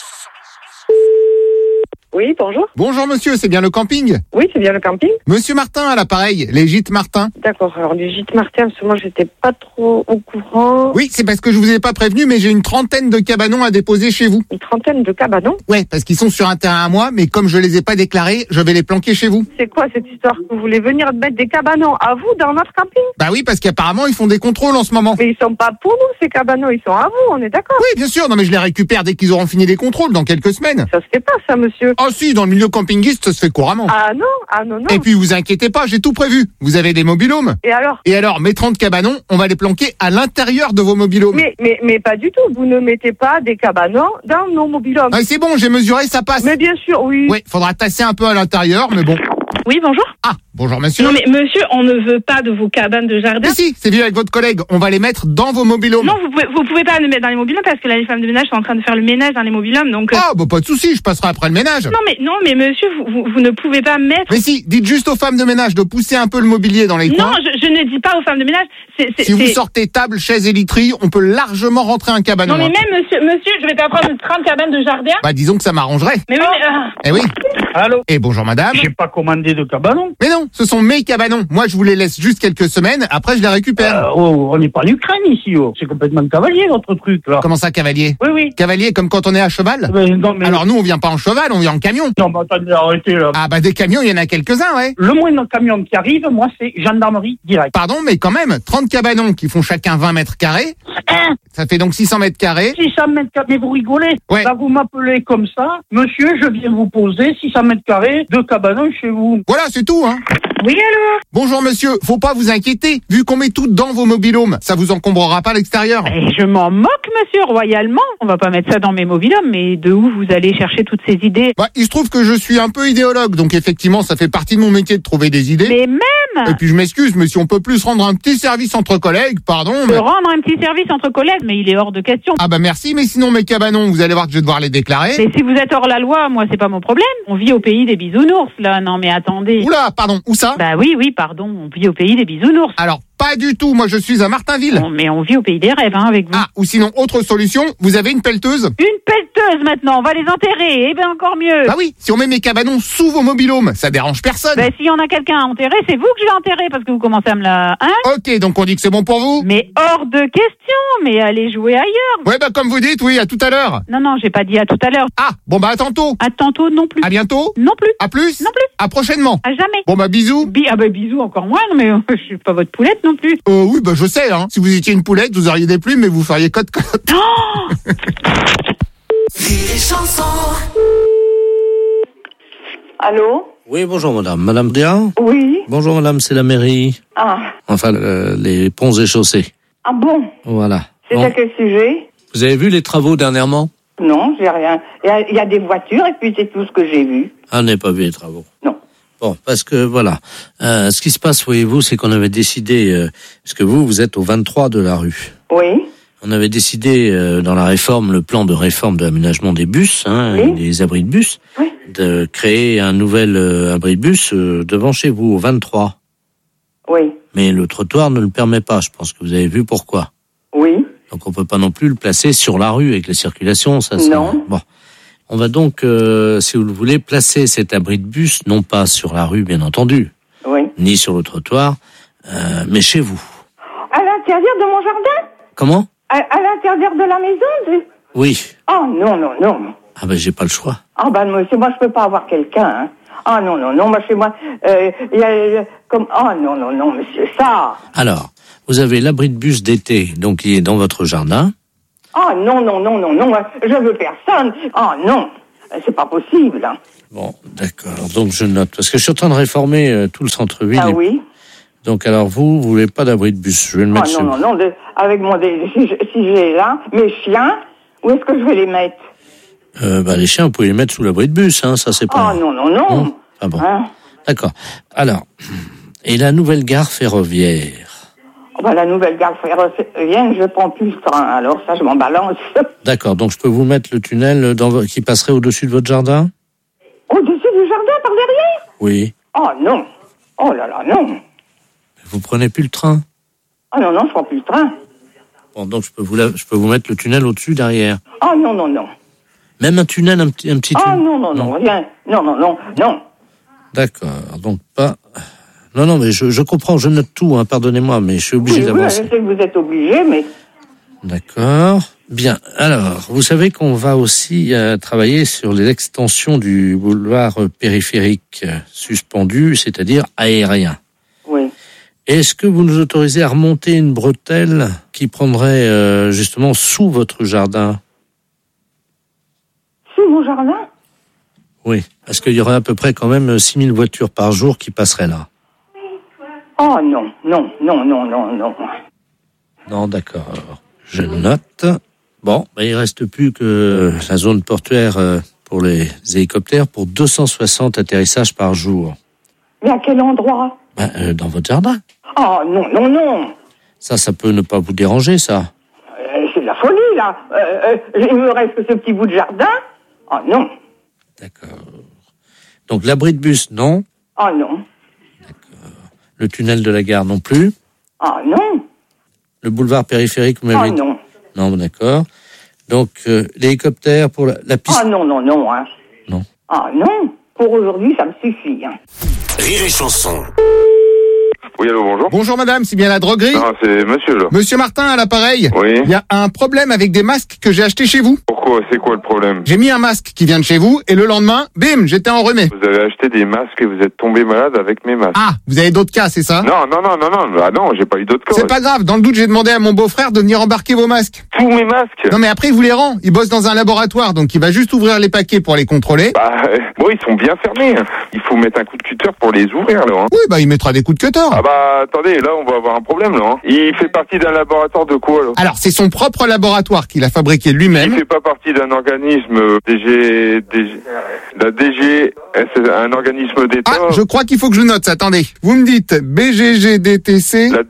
Oui, bonjour. Bonjour monsieur, c'est bien le camping? Oui, c'est bien le camping. Monsieur Martin à l'appareil, les gîtes Martin. D'accord, alors les gîtes Martin, parce que moi j'étais pas trop au courant. Oui, c'est parce que je vous ai pas prévenu, mais j'ai une trentaine de cabanons à déposer chez vous. Une trentaine de cabanons? Ouais, parce qu'ils sont sur un terrain à moi, mais comme je les ai pas déclarés, je vais les planquer chez vous. C'est quoi cette histoire? Vous voulez venir mettre des cabanons à vous dans notre camping? Bah oui, parce qu'apparemment ils font des contrôles en ce moment. Mais ils sont pas pour nous, ces cabanons, ils sont à vous, on est d'accord? Oui, bien sûr, non mais je les récupère dès qu'ils auront fini les contrôles, dans quelques semaines. Ça se fait pas, ça, monsieur. Ah si, dans le milieu campingiste, ça se fait couramment. Ah non. Et puis vous inquiétez pas, j'ai tout prévu. Vous avez des mobilhomes. Et alors? Et alors, mes 30 cabanons, on va les planquer à l'intérieur de vos mobilhomes. Mais pas du tout, vous ne mettez pas des cabanons dans nos mobilhomes. Ah, c'est bon, j'ai mesuré, ça passe. Mais bien sûr, oui. Oui, faudra tasser un peu à l'intérieur, mais bon. Oui, bonjour. Ah, bonjour monsieur. Non mais monsieur, on ne veut pas de vos cabanes de jardin. Mais si, c'est vu avec votre collègue, on va les mettre dans vos mobilhomes. Non, vous pouvez pas les mettre dans les mobilhomes parce que là, les femmes de ménage sont en train de faire le ménage dans les mobilhomes, donc... Ah, bah pas de souci, je passerai après le ménage. Non mais monsieur, vous ne pouvez pas mettre... Mais si, dites juste aux femmes de ménage de pousser un peu le mobilier dans les coins. Non, je ne dis pas aux femmes de ménage, Si vous sortez table, chaise et literie, on peut largement rentrer un cabanon. Non mais même monsieur, je vais pas prendre 30 cabanes de jardin. Bah disons que ça m'arrangerait. Mais oui, mais... Eh oui. Allô? Et bonjour madame. J'ai pas commandé de cabanon. Mais non, ce sont mes cabanons. Moi, je vous les laisse juste quelques semaines, après je les récupère. On n'est pas en Ukraine ici, oh. C'est complètement cavalier votre truc là. Comment ça, cavalier? Oui. Cavalier comme quand on est à cheval? Non, mais... Alors nous, on vient pas en cheval, on vient en camion. Non, mais attendez, arrêtez là. Ah bah des camions, il y en a quelques-uns, ouais. Le moindre camion qui arrive, moi, c'est gendarmerie direct. Pardon, mais quand même, 30 cabanons qui font chacun 20 mètres carrés. Ça fait donc 600 mètres carrés. 600 mètres carrés, mais vous rigolez? Ouais. Là, vous m'appelez comme ça. Monsieur, je viens vous poser 600 mètres carrés de cabanon chez vous. Voilà, c'est tout, hein. Oui, allô? Bonjour monsieur, faut pas vous inquiéter, vu qu'on met tout dans vos mobilhomes, ça vous encombrera pas l'extérieur. Et je m'en moque, monsieur, royalement. On va pas mettre ça dans mes mobilhomes, mais de où vous allez chercher toutes ces idées? Bah, il se trouve que je suis un peu idéologue, donc effectivement, ça fait partie de mon métier de trouver des idées. Mais même! Et puis je m'excuse, mais si on peut plus rendre un petit service entre collègues, pardon, De mais... rendre un petit service entre collègues, mais il est hors de question. Ah bah merci, mais sinon mes cabanons, vous allez voir que je vais devoir les déclarer. Mais si vous êtes hors la loi, moi, c'est pas mon problème. On vit au pays des bisounours, là. Non, mais attendez. Oula, pardon, où ça? Bah oui, pardon. On vit au pays des bisounours. Alors, pas du tout, moi je suis à Martinville. Bon, mais on vit au pays des rêves, hein, avec vous. Ah, ou sinon, autre solution, vous avez une pelleteuse? Une pelleteuse, maintenant. On va les enterrer. Eh ben, encore mieux. Bah oui, si on met mes cabanons sous vos mobilhomes, ça dérange personne. Bah, s'il y en a quelqu'un à enterrer, c'est vous que je vais enterrer, parce que vous commencez à me la... Hein? Ok, donc on dit que c'est bon pour vous? Mais hors de question. Mais allez jouer ailleurs. Ouais, bah comme vous dites, oui, à tout à l'heure. Non, j'ai pas dit à tout à l'heure. Ah, bon bah à tantôt. À tantôt non plus. À bientôt. Non plus. À plus. Non plus. À prochainement. À jamais. Bon bah bisous. Ah bah bisous encore moins, mais je suis pas votre poulette non plus. Oui, bah je sais, hein. Si vous étiez une poulette, vous auriez des plumes, mais vous feriez cote-cote. Rire et chanson. Allô? Oui, bonjour madame. Madame Dia? Oui. Bonjour madame, c'est la mairie. Ah. Enfin, les ponts et chaussées. Ah bon? Voilà. C'est Bon. à quel sujet? Vous avez vu les travaux dernièrement? Non, j'ai rien. Il y a des voitures et puis c'est tout ce que j'ai vu. Ah, on n'a pas vu les travaux. Non. Bon, parce que voilà, ce qui se passe, voyez-vous, c'est qu'on avait décidé, parce que vous êtes au 23 de la rue. Oui. On avait décidé dans la réforme, le plan de réforme de l'aménagement des bus, Oui. des abris de bus, Oui. de créer un nouvel abri de bus devant chez vous, au 23. Oui. Mais le trottoir ne le permet pas, je pense que vous avez vu pourquoi. Oui. Donc on peut pas non plus le placer sur la rue avec les circulations, ça. Non. Bon. On va donc, si vous le voulez, placer cet abri de bus, non pas sur la rue, bien entendu, Oui. ni sur le trottoir, mais chez vous. À l'intérieur de mon jardin? Comment? À l'intérieur de la maison? Oui. Oh non. Ah ben j'ai pas le choix. Ah ben monsieur, moi je peux pas avoir quelqu'un. Hein. Ah non, moi chez moi, il y a comme... Ah non, monsieur, ça... Alors, vous avez l'abri de bus d'été, donc qui est dans votre jardin. Ah non, je veux personne. Ah non, c'est pas possible. Hein. Bon, d'accord, donc je note. Parce que je suis en train de réformer tout le centre-ville. Ah oui. Donc alors vous voulez pas d'abri de bus, je vais le mettre sur... Non, avec si j'ai là, mes chiens, où est-ce que je vais les mettre? Les chiens, vous pouvez les mettre sous l'abri de bus, hein, ça c'est pas... Ah non. Ah bon, hein? D'accord. Alors, et la nouvelle gare ferroviaire? La nouvelle gare ferroviaire, je prends plus le train, alors ça je m'en balance. D'accord, donc je peux vous mettre le tunnel qui passerait au-dessus de votre jardin? Au-dessus du jardin, par derrière? Oui. Oh non, oh là là, non. Vous prenez plus le train? Ah non, je prends plus le train. Bon, donc je peux vous mettre le tunnel au-dessus, derrière? Ah non. Même un tunnel, un petit tunnel? Ah non, rien. Non. D'accord, donc pas... Non, mais je comprends, je note tout, hein, pardonnez-moi, mais je suis obligé d'avancer. Oui, je sais que vous êtes obligé, mais... D'accord. Bien, alors, vous savez qu'on va aussi travailler sur l'extension du boulevard périphérique suspendu, c'est-à-dire aérien. Oui. Est-ce que vous nous autorisez à remonter une bretelle qui prendrait justement sous votre jardin? Sous mon jardin? Oui, parce qu'il y aurait à peu près quand même 6000 voitures par jour qui passeraient là. Oh non. Non, d'accord. Je note. Bon, il reste plus que la zone portuaire pour les hélicoptères pour 260 atterrissages par jour. Mais à quel endroit? Dans votre jardin. Oh non. Ça peut ne pas vous déranger, ça. C'est de la folie, là. Il me reste que ce petit bout de jardin. Oh non. D'accord. Donc l'abri de bus, non? Oh non. D'accord. Le tunnel de la gare, non plus? Oh non. Le boulevard périphérique, vous m'avez dit? Non. Non, d'accord. Donc l'hélicoptère pour la piste? Oh non, hein. Non. Ah non. Pour aujourd'hui, ça me suffit. Hein. Rire et chanson. Oui, allô, bonjour. Bonjour madame, c'est bien la droguerie? Non, c'est monsieur, là. Monsieur Martin à l'appareil. Oui. Il y a un problème avec des masques que j'ai achetés chez vous. Pourquoi? C'est quoi le problème? J'ai mis un masque qui vient de chez vous et le lendemain, bim, j'étais enrhumé. Vous avez acheté des masques et vous êtes tombé malade avec mes masques. Ah, vous avez d'autres cas, c'est ça? Non. Ah non, j'ai pas eu d'autres cas. C'est pas grave, dans le doute, j'ai demandé à mon beau-frère de venir embarquer vos masques. Tous mes masques? Non mais après, il vous les rend. Il bosse dans un laboratoire, donc il va juste ouvrir les paquets pour les contrôler. Bon, ils sont bien fermés. Il faut mettre un coup de cutter pour les ouvrir, là. Hein. Oui, il mettra des coups de cutter. Ah attendez, là, on va avoir un problème, là. Hein. Il fait partie d'un laboratoire de quoi, là? Alors, c'est son propre laboratoire qu'il a fabriqué lui-même. Il fait pas partie d'un organisme la DG, c'est un organisme d'État. Ah, je crois qu'il faut que je note ça. Attendez. Vous me dites BGGDTC. La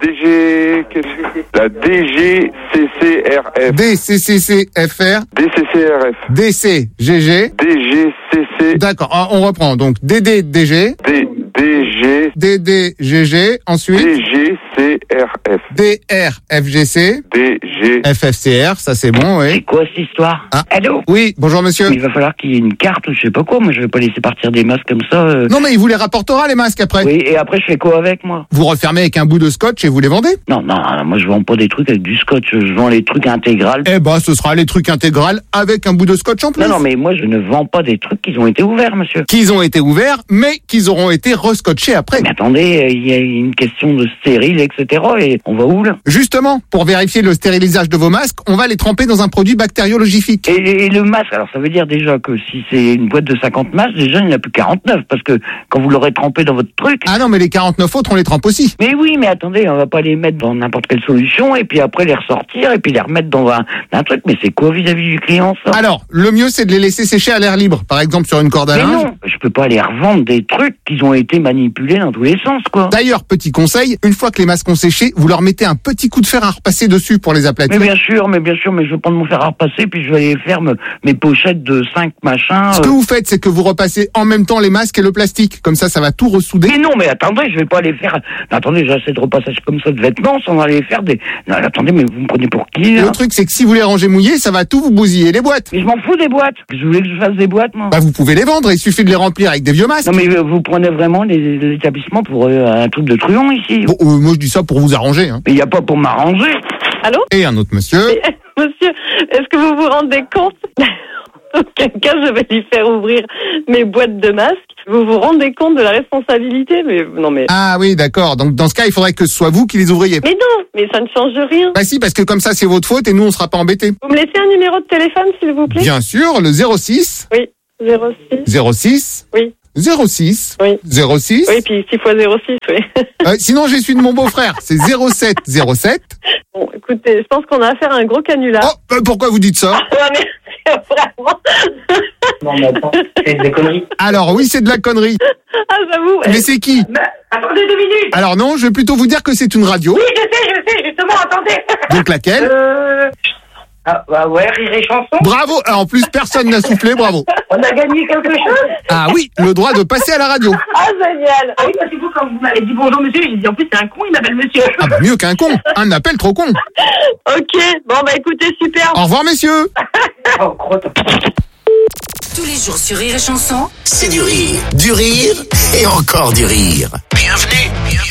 DGCCRF. DCCCFR. DCCRF. DCGG. DGCC. D'accord, on reprend. Donc DDDG. DG. DDGG. Ensuite. DGCRF. DRFGC. DG. FFCR, ça c'est bon, oui. C'est quoi cette histoire? Allô? Oui, bonjour monsieur. Il va falloir qu'il y ait une carte ou je sais pas quoi. Moi, je vais pas laisser partir des masques comme ça. Non, mais il vous les rapportera, les masques, après. Oui, et après, je fais quoi avec, moi? Vous refermez avec un bout de scotch et vous les vendez? Non, moi, je vends pas des trucs avec du scotch. Je vends les trucs intégrales. Ce sera les trucs intégrales avec un bout de scotch en plus. Non, mais moi, je ne vends pas des trucs qui ont été ouverts, monsieur. Qu'ils ont été ouverts, mais qu'ils auront été rescotchés après. Mais attendez, il y a une question de stérile, etc. Et on va où, là? Justement, pour vérifier le stérilisage de vos masques, on va les tremper dans un produit bactériologique. Et le masque, alors ça veut dire déjà que si c'est une boîte de 50 masques, déjà il n'y en a plus 49, parce que quand vous l'aurez trempé dans votre truc... Ah non, mais les 49 autres, on les trempe aussi. Mais oui, mais attendez, on va pas les mettre dans n'importe quelle solution, et puis après les ressortir, et puis les remettre dans un truc, mais c'est quoi vis-à-vis du client, ça? Alors, le mieux c'est de les laisser sécher à l'air libre, par exemple sur une corde à linge. Mais non, je peux pas les revendre des trucs qui ont été manipulés dans tous les sens, quoi. D'ailleurs, petit conseil, une fois que les masques ont séché, vous leur mettez un petit coup de fer à repasser dessus pour les aplatir. Mais bien sûr, mais je vais prendre mon fer à repasser, puis je vais aller faire mes pochettes de 5 machins. Ce que vous faites, c'est que vous repassez en même temps les masques et le plastique. Comme ça va tout ressouder. Mais non, mais attendez, je vais pas aller faire... Attendez, j'ai assez de repassage comme ça de vêtements, sans aller faire des... Non, attendez, mais vous me prenez pour qui, là? Le truc, c'est que si vous les rangez mouillés, ça va tout vous bousiller les boîtes. Mais je m'en fous des boîtes. Je voulais que je fasse des boîtes, moi. Vous pouvez les vendre, il suffit de les remplir avec des vieux masques. Non, mais vous prenez vraiment les établissements pour un truc de truand, ici. Bon, moi, je dis ça pour vous arranger. Hein. Mais il n'y a pas pour m'arranger. Allô? Et un autre monsieur. Monsieur, est-ce que vous vous rendez compte? Auquel cas, je vais lui faire ouvrir mes boîtes de masques. Vous vous rendez compte de la responsabilité? Mais non, mais... Ah oui, d'accord. Donc dans ce cas, il faudrait que ce soit vous qui les ouvriez. Mais non, mais ça ne change rien. Bah si, parce que comme ça, c'est votre faute et nous, on sera pas embêtés. Vous me laissez un numéro de téléphone, s'il vous plaît? Bien sûr, le 06. Oui, 06. 06. Oui. 06. Oui. 06. Oui, puis 6 fois 06, oui. Sinon, j'ai celui de mon beau-frère. C'est 07 07. Bon, écoutez, je pense qu'on a affaire à un gros canular. Oh, pourquoi vous dites ça? Ah, mais vraiment. Non, mais attends, c'est des conneries. Alors oui, c'est de la connerie. Ah, j'avoue. Mais c'est qui? Attendez 2 minutes. Alors non, je vais plutôt vous dire que c'est une radio. Oui, je sais, justement, attendez. Donc laquelle? Ah, bah ouais, Rire et Chanson. Bravo. En plus, personne n'a soufflé, bravo. On a gagné quelque chose. Ah oui, le droit de passer à la radio. Ah, génial. Ah oui, parce que vous, quand vous m'avez dit bonjour monsieur, j'ai dit en plus c'est un con, il m'appelle monsieur. Ah bah mieux qu'un con. Un appel trop con. Ok, bon bah écoutez, super. Au revoir, messieurs. Oh, crotte. Tous les jours sur Rire et Chanson. C'est du rire et encore du rire. Bienvenue.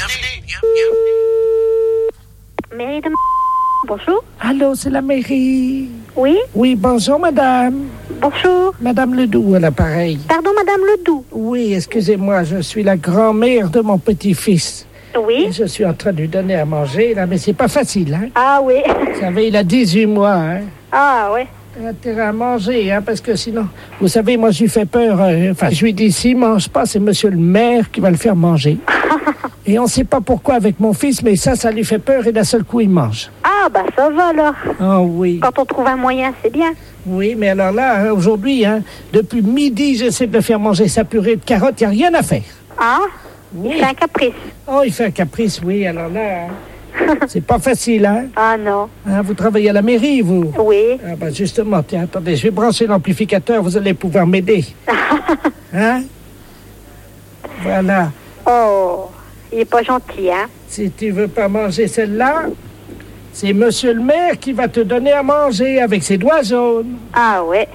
Mairie de... Bonjour. Allô, c'est la mairie. Oui. Oui, bonjour, madame. Bonjour. Madame Ledoux à l'appareil. Pardon, madame Ledoux. Oui, excusez-moi, je suis la grand-mère de mon petit-fils. Oui. Et je suis en train de lui donner à manger, là, mais c'est pas facile, hein. Ah oui. Vous savez, il a 18 mois, hein. Ah oui. Il a intérêt à manger, hein, parce que sinon... Vous savez, moi, je lui fais peur. Enfin, je lui dis, s'il mange pas, c'est monsieur le maire qui va le faire manger. Et on sait pas pourquoi avec mon fils, mais ça lui fait peur et d'un seul coup, il mange. Ah bah ça va alors. Ah oui. Quand on trouve un moyen, c'est bien. Oui, mais alors là, hein, aujourd'hui, hein, depuis midi, j'essaie de le faire manger sa purée de carottes, il n'y a rien à faire. Ah Oui. Il fait un caprice. Oh, il fait un caprice, oui, alors là... Hein, c'est pas facile, hein. Ah non. Hein, vous travaillez à la mairie, vous? Oui. Ah bah justement, tiens, attendez, je vais brancher l'amplificateur, vous allez pouvoir m'aider. Hein? Voilà. Oh, il est pas gentil, hein. Si tu veux pas manger celle-là, c'est monsieur le maire qui va te donner à manger avec ses doigts jaunes. Ah ouais.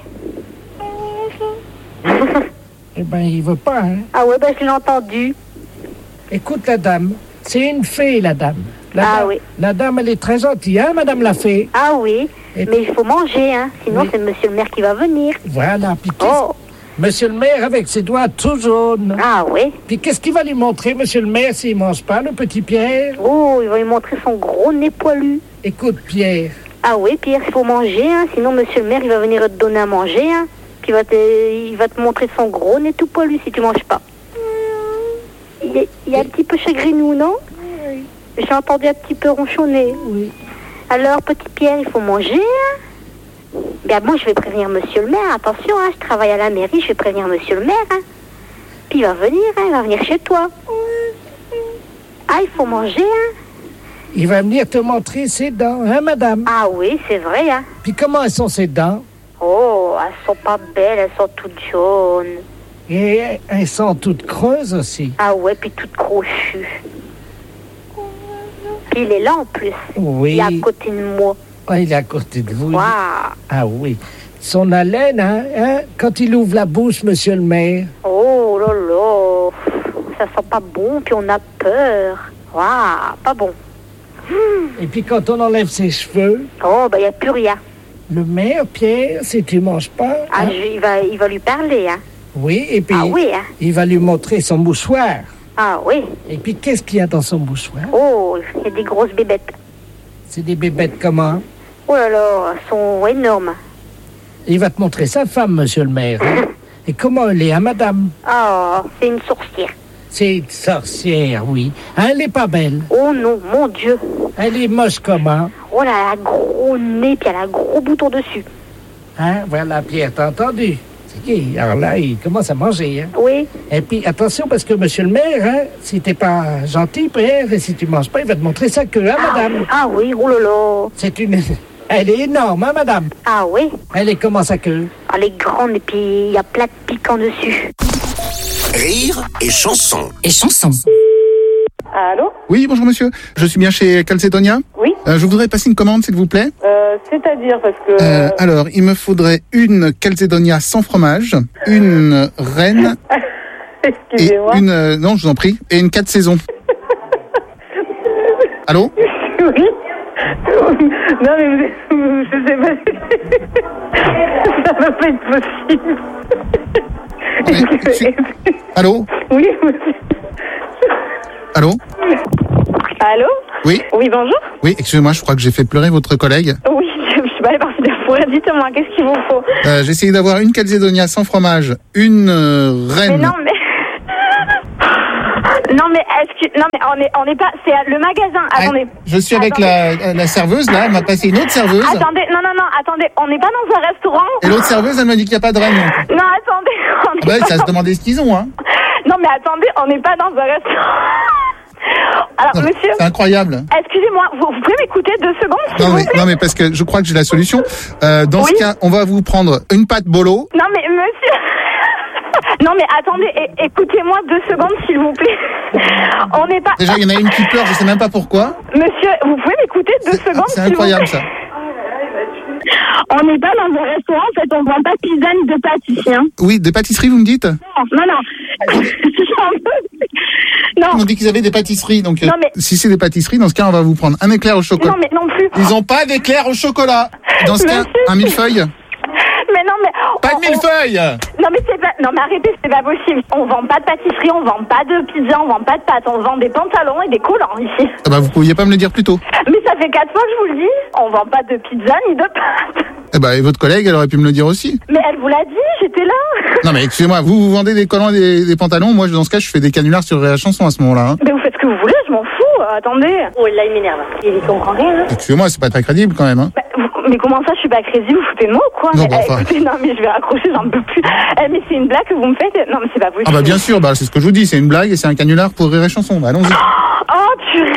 Eh ben, il veut pas, hein. Ah ouais, ben je l'ai entendu. Écoute la dame, c'est une fée, la dame. Oui. La dame, elle est très gentille, hein, madame la fée? Ah oui, Et mais il faut manger, hein. Sinon, c'est monsieur le maire qui va venir. Voilà, puis Oh. monsieur le maire avec ses doigts tout jaunes. Ah oui. Puis qu'est-ce qu'il va lui montrer, monsieur le maire, s'il mange pas, le petit Pierre? Oh, il va lui montrer son gros nez poilu. Écoute, Pierre. Ah oui, Pierre, il faut manger, hein. Sinon, monsieur le maire, il va venir te donner à manger, hein. Puis il va te montrer son gros nez tout poilu si tu manges pas. Il est un petit peu chagrinou, non? Oui. J'ai entendu un petit peu ronchonner. Oui. Alors, petit Pierre, il faut manger, hein. Bien bon, je vais prévenir monsieur le maire. Attention, hein, je travaille à la mairie, je vais prévenir monsieur le maire, hein. Puis il va venir, hein, il va venir chez toi. Ah, il faut manger, hein. Il va venir te montrer ses dents, hein, madame? Ah oui, c'est vrai, hein. Puis comment elles sont ses dents? Oh, elles sont pas belles, elles sont toutes jaunes. Et elles sont toutes creuses aussi. Ah ouais, puis toutes crochues. Puis il est là en plus. Oui. Il est à côté de moi. Ah, il est à côté de vous. Waouh. Ah oui. Son haleine, hein, quand il ouvre la bouche, monsieur le maire. Oh là là. Ça sent pas bon, puis on a peur. Waouh, pas bon. Et puis quand on enlève ses cheveux... Oh, ben il n'y a plus rien. Le maire, Pierre, si tu manges pas... Ah, hein, il va lui parler, hein. Oui, et puis Ah oui, hein. il va lui montrer son mouchoir. Ah oui. Et puis qu'est-ce qu'il y a dans son mouchoir? Oh, il y a des grosses bébêtes. C'est des bébêtes comment? Oh là là, elles sont énormes. Il va te montrer sa femme, monsieur le maire. Hein. Et comment elle est, hein, madame? Oh, c'est une sorcière. C'est une sorcière, oui. Hein, elle est pas belle. Oh non, mon Dieu. Elle est moche comment? Oh là, elle a un gros nez, puis elle a un gros bouton dessus. Hein, voilà, Pierre, t'as entendu? C'est qui? Alors là, il commence à manger, hein. Oui. Et puis, attention, parce que monsieur le maire, hein, si t'es pas gentil, Pierre, et si tu manges pas, il va te montrer sa queue, hein, madame? Ah oui, oh là là. C'est une... Elle est énorme, hein, madame? Ah oui. Elle est comment, sa queue? Elle est grande, et puis il y a plein de piquants dessus. Rire et chanson. Et chanson. Allô? Oui, bonjour monsieur. Je suis bien chez Calcedonia. Oui. Je voudrais passer une commande, s'il vous plaît. C'est-à-dire, parce que... Alors, il me faudrait une Calcedonia sans fromage, une reine... Excusez-moi. Et une... non, je vous en prie. Et une 4 saisons. Allô? Oui. Non, mais je sais pas... Ça va pas être possible. Allô? Oui, monsieur. Allô? Allô? Oui? Oui, bonjour. Oui, excusez-moi, je crois que j'ai fait pleurer votre collègue. Oui, je suis pas allée partir de fourrure. Dites-moi, qu'est-ce qu'il vous faut? J'ai essayé d'avoir une calzédonia sans fromage, une reine. Mais non, mais... Non, mais on n'est pas... C'est le magasin. Attendez. Je suis avec la serveuse, là. Elle m'a passé une autre serveuse. Attendez, non, attendez. On n'est pas dans un restaurant. Et l'autre serveuse, elle m'a dit qu'il n'y a pas de reine. Non, attendez. Bah, ça se demandait ce qu'ils ont, hein. Non, mais attendez, on n'est pas dans un restaurant. Alors, non, monsieur... C'est incroyable. Excusez-moi, vous pouvez m'écouter 2 secondes, non, mais parce que je crois que j'ai la solution. Dans ce cas, on va vous prendre une pâte bolo. Non, mais monsieur... Non, mais attendez, écoutez-moi 2 secondes, s'il vous plaît. On n'est pas... Déjà, il y en a une qui pleure, je sais même pas pourquoi. Monsieur, vous pouvez m'écouter 2 secondes, C'est incroyable, ça. On n'est pas dans un restaurant, en fait, on vend pas de pizza ni de pâtisserie. Hein. Oui, des pâtisseries, vous me dites? Non. Non. On dit qu'ils avaient des pâtisseries, donc non, mais... si c'est des pâtisseries, dans ce cas, on va vous prendre un éclair au chocolat. Non, mais non plus. Ils ont pas d'éclair au chocolat. Dans ce cas, un millefeuille. Mais non, mais... Pas de millefeuille. Non, mais c'est pas... Non, mais arrêtez, c'est pas possible. On vend pas de pâtisserie, on vend pas de pizza, on vend pas de pâtes. On vend des pantalons et des collants, ici. Ah bah, vous pouviez pas me le dire plus tôt. Mais ça fait 4 fois que je vous le dis. On vend pas de pizza ni de pâtes. Eh bah, et votre collègue, elle aurait pu me le dire aussi. Mais elle vous l'a dit, j'étais là. Non, mais excusez-moi, vous vendez des collants et des pantalons. Moi, dans ce cas, je fais des canulars sur la chanson à ce moment-là. Hein. Mais vous faites ce que vous voulez, je m'en fous. Attendez. Oh, là, il m'énerve. Il comprend rien. Hein. Excusez-moi, c'est pas très crédible quand même. Hein. Mais comment ça, je suis pas crédible? Vous foutez de moi ou quoi? Non, mais, écoutez, non, mais je vais raccrocher, j'en peux plus. Mais c'est une blague que vous me faites? Non, mais c'est pas possible. Ah bah bien sûr, bah c'est ce que je vous dis, c'est une blague et c'est un canular pour Rire et Chanson. Bah, allons-y. Oh, purée.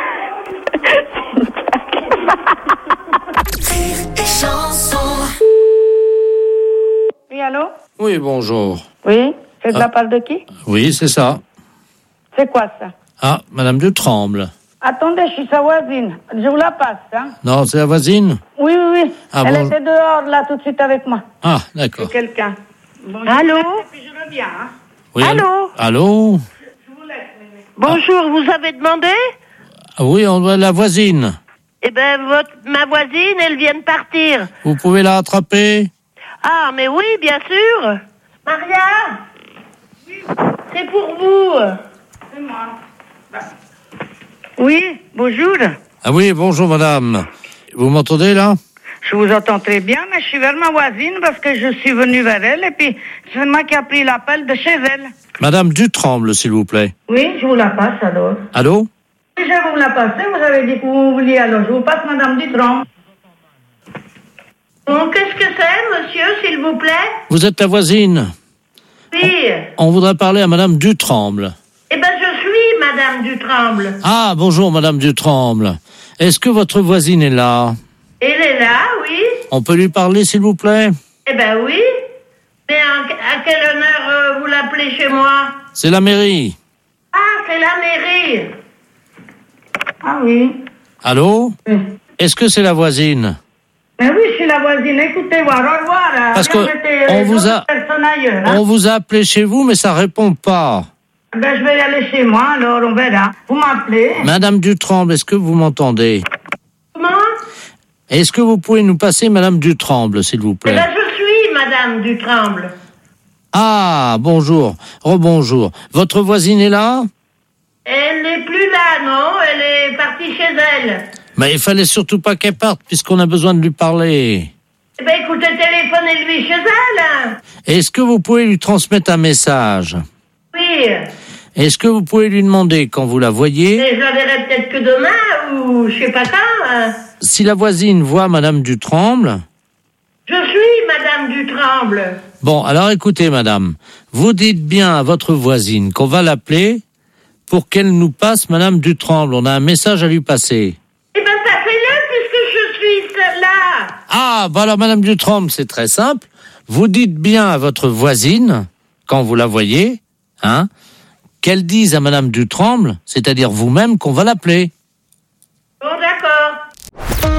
Oui, allô? Oui, bonjour. Oui, c'est de la part de qui? Oui, c'est ça. C'est quoi ça? Ah, Madame Dutremble. Attendez, je suis sa voisine. Je vous la passe, hein? Non, c'est la voisine? Oui. Ah, elle bon. était dehors, là, tout de suite avec moi. Ah, d'accord. C'est quelqu'un. Bon, Allô? Et puis je reviens, hein? Oui, Allô? Allô? Bonjour, vous avez demandé? Ah, oui, on doit la voisine. Eh ben, ma voisine, elle vient de partir. Vous pouvez la rattraper? Ah, mais oui, bien sûr. Maria? C'est pour vous. C'est moi. Oui, bonjour. Ah oui, bonjour madame. Vous m'entendez là? Je vous entends très bien, mais je suis vers ma voisine parce que je suis venue vers elle et puis c'est moi qui a pris l'appel de chez elle. Madame Dutremble, s'il vous plaît. Oui, je vous la passe alors. Allô? Oui, je vais vous la passer, vous avez dit que vous vouliez alors. Je vous passe Madame Dutremble. Bon, qu'est-ce que c'est, monsieur, s'il vous plaît? Vous êtes la voisine? Oui. On voudrait parler à Madame Dutremble. Eh ben, je suis Madame Dutremble. Ah, bonjour Madame Dutremble. Est-ce que votre voisine est là? Elle est là, oui. On peut lui parler, s'il vous plaît? Eh ben oui. Mais à quel honneur vous l'appelez chez moi? C'est la mairie. Ah, c'est la mairie. Ah oui. Allô? Oui. Est-ce que c'est la voisine? Mais oui, je suis la voisine. Écoutez, au revoir. Parce que on vous a appelé chez vous, mais ça répond pas. Ben, je vais y aller chez moi, alors on verra. Vous m'appelez. Madame Dutremble, est-ce que vous m'entendez? Comment? Est-ce que vous pouvez nous passer Madame Dutremble, s'il vous plaît? Eh ben, je suis Madame Dutremble. Ah, bonjour. Rebonjour. Votre voisine est là? Elle n'est plus là, non? Elle est partie chez elle. Mais il fallait surtout pas qu'elle parte, puisqu'on a besoin de lui parler. Eh ben, écoutez, téléphonez-lui chez elle. Est-ce que vous pouvez lui transmettre un message? Oui. Est-ce que vous pouvez lui demander quand vous la voyez? Mais je la verrai peut-être que demain, ou je sais pas quand. Si la voisine voit Madame Dutremble... Je suis Madame Dutremble. Bon, alors écoutez, madame. Vous dites bien à votre voisine qu'on va l'appeler pour qu'elle nous passe Madame Dutremble. On a un message à lui passer. Eh ben, passez-le puisque je suis là. Ah, bah alors Madame Dutremble, c'est très simple. Vous dites bien à votre voisine, quand vous la voyez, hein, qu'elle dise à Madame Dutremble, c'est-à-dire vous-même, qu'on va l'appeler. Bon, d'accord.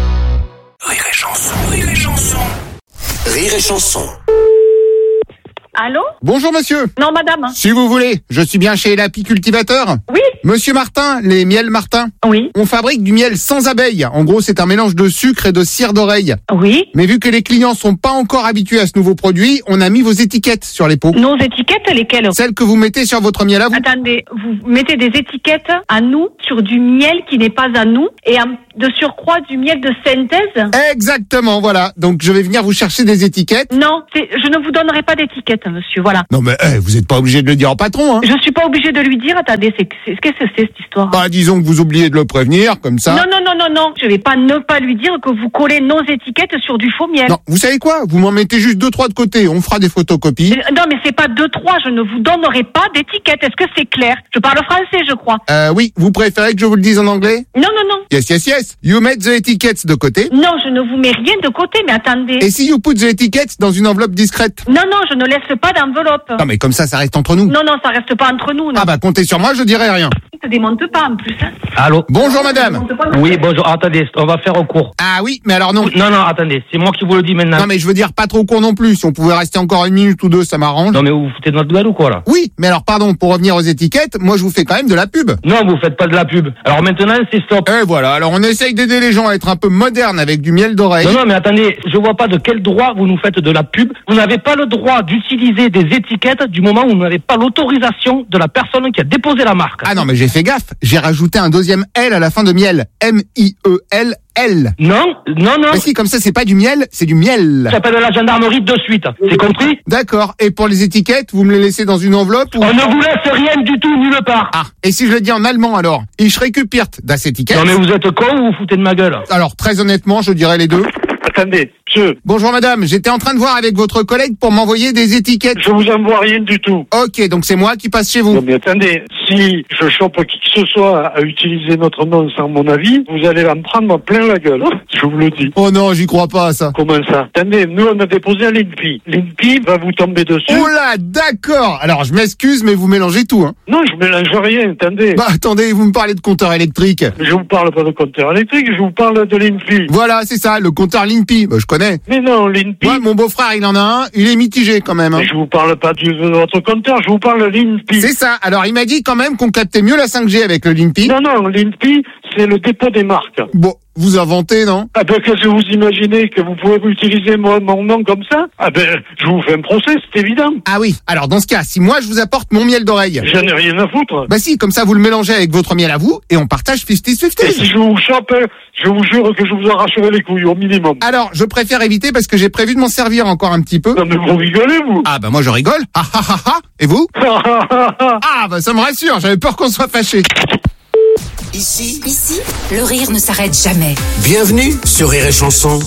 Rire et chanson. Rire et chanson. Rire et chanson. Allô? Bonjour monsieur. Non, madame. Si vous voulez, je suis bien chez l'apicultivateur. Oui. Monsieur Martin, les miels Martin. Oui. On fabrique du miel sans abeilles. En gros, c'est un mélange de sucre et de cire d'oreille. Oui. Mais vu que les clients sont pas encore habitués à ce nouveau produit, on a mis vos étiquettes sur les pots. Nos étiquettes, lesquelles? Celles que vous mettez sur votre miel à vous. Attendez, vous mettez des étiquettes à nous sur du miel qui n'est pas à nous et de surcroît du miel de synthèse? Exactement, voilà. Donc je vais venir vous chercher des étiquettes. Non, je ne vous donnerai pas d'étiquette, monsieur, voilà. Non mais vous n'êtes pas obligé de le dire au patron, hein. Je suis pas obligée de lui dire, attendez, qu'est-ce que c'est cette histoire? Bah disons que vous oubliez de le prévenir, comme ça. Non, je vais pas ne pas lui dire que vous collez nos étiquettes sur du faux miel. Non, vous savez quoi? Vous m'en mettez juste 2-3 de côté, on fera des photocopies. Non mais c'est pas 2-3, je ne vous donnerai pas d'étiquette, est-ce que c'est clair? Je parle français, je crois. Oui, vous préférez que je vous le dise en anglais? Non. Yes. You met the etiquettes de côté. Non, je ne vous mets rien de côté, mais attendez. Et si you put the etiquettes dans une enveloppe discrète? Non, je ne laisse pas d'enveloppe. Non mais comme ça reste entre nous. Non, ça reste pas entre nous. Non. Ah bah comptez sur moi, je dirai rien. Tu te démonte pas en plus. Hein. Allô? Bonjour madame. Oui, bonjour. Attendez, on va faire au cours. Ah oui, mais alors non. Non, attendez, c'est moi qui vous le dis maintenant. Non mais je veux dire pas trop court non plus. Si on pouvait rester encore 1 minute ou 2, ça m'arrange. Non mais vous vous foutez de notre gueule ou quoi là? Oui, mais alors pardon, pour revenir aux étiquettes, moi je vous fais quand même de la pub. Non, vous faites pas de la pub. Alors maintenant, c'est stop. Et voilà, alors on essaye d'aider les gens à être un peu modernes avec du miel d'oreille. Non mais attendez, je vois pas de quel droit vous nous faites de la pub. Vous n'avez pas le droit d'utiliser des étiquettes du moment où vous n'avez pas l'autorisation de la personne qui a déposé la marque. Ah non mais j'ai fait gaffe, j'ai rajouté un deuxième L à la fin de miel. M-I-E-L. Non. Mais si, comme ça, c'est pas du miel, c'est du miel. Ça s'appelle la gendarmerie de suite. C'est compris? D'accord. Et pour les étiquettes, vous me les laissez dans une enveloppe ou... On ne vous laisse rien du tout, nulle part. Ah. Et si je le dis en allemand, alors? Ich récupère das Etikett. Non, mais vous êtes con ou vous foutez de ma gueule? Alors, très honnêtement, je dirais les deux. Attendez, monsieur. Bonjour madame, j'étais en train de voir avec votre collègue pour m'envoyer des étiquettes. Je vous envoie rien du tout. Ok, donc c'est moi qui passe chez vous. Non mais attendez, si je chope qui que ce soit à utiliser notre nom sans mon avis, vous allez en prendre plein la gueule, je vous le dis. Oh non, j'y crois pas à ça. Comment ça? Attendez, nous on a déposé à l'INPI. L'INPI va vous tomber dessus. Oh là, d'accord. Alors je m'excuse, mais vous mélangez tout, hein. Non, je mélange rien, attendez. Bah attendez, vous me parlez de compteur électrique. Je vous parle pas de compteur électrique, je vous parle de l'INPI. Voilà, c'est ça, le compteur l'INPI. Bah, je connais. Mais non, l'INPI. Ouais, mon beau-frère, il en a un, il est mitigé quand même. Hein. Mais je vous parle pas de votre compteur, je vous parle de l'INPI. C'est ça. Alors il m'a dit quand même qu'on captait mieux la 5G avec le l'INPI. Non, l'INPI, c'est le dépôt des marques. Bon, vous inventez, non? Ah ben, qu'est-ce que vous imaginez que vous pouvez utiliser mon nom comme ça? Ah ben, je vous fais un procès, c'est évident. Ah oui. Alors dans ce cas, si moi je vous apporte mon miel d'oreille. J'en ai rien à foutre. Bah si, comme ça vous le mélangez avec votre miel à vous et on partage 50-50. Et si je vous chope, je vous jure que je vous arracherai les couilles au minimum. Alors, je préfère éviter parce que j'ai prévu de m'en servir encore un petit peu. Non mais vous rigolez, vous? Ah bah moi je rigole. Ah ah ah ah. Et vous? Ah bah ça me rassure, j'avais peur qu'on soit fâchés. Ici, le rire ne s'arrête jamais. Bienvenue sur Rire et Chanson.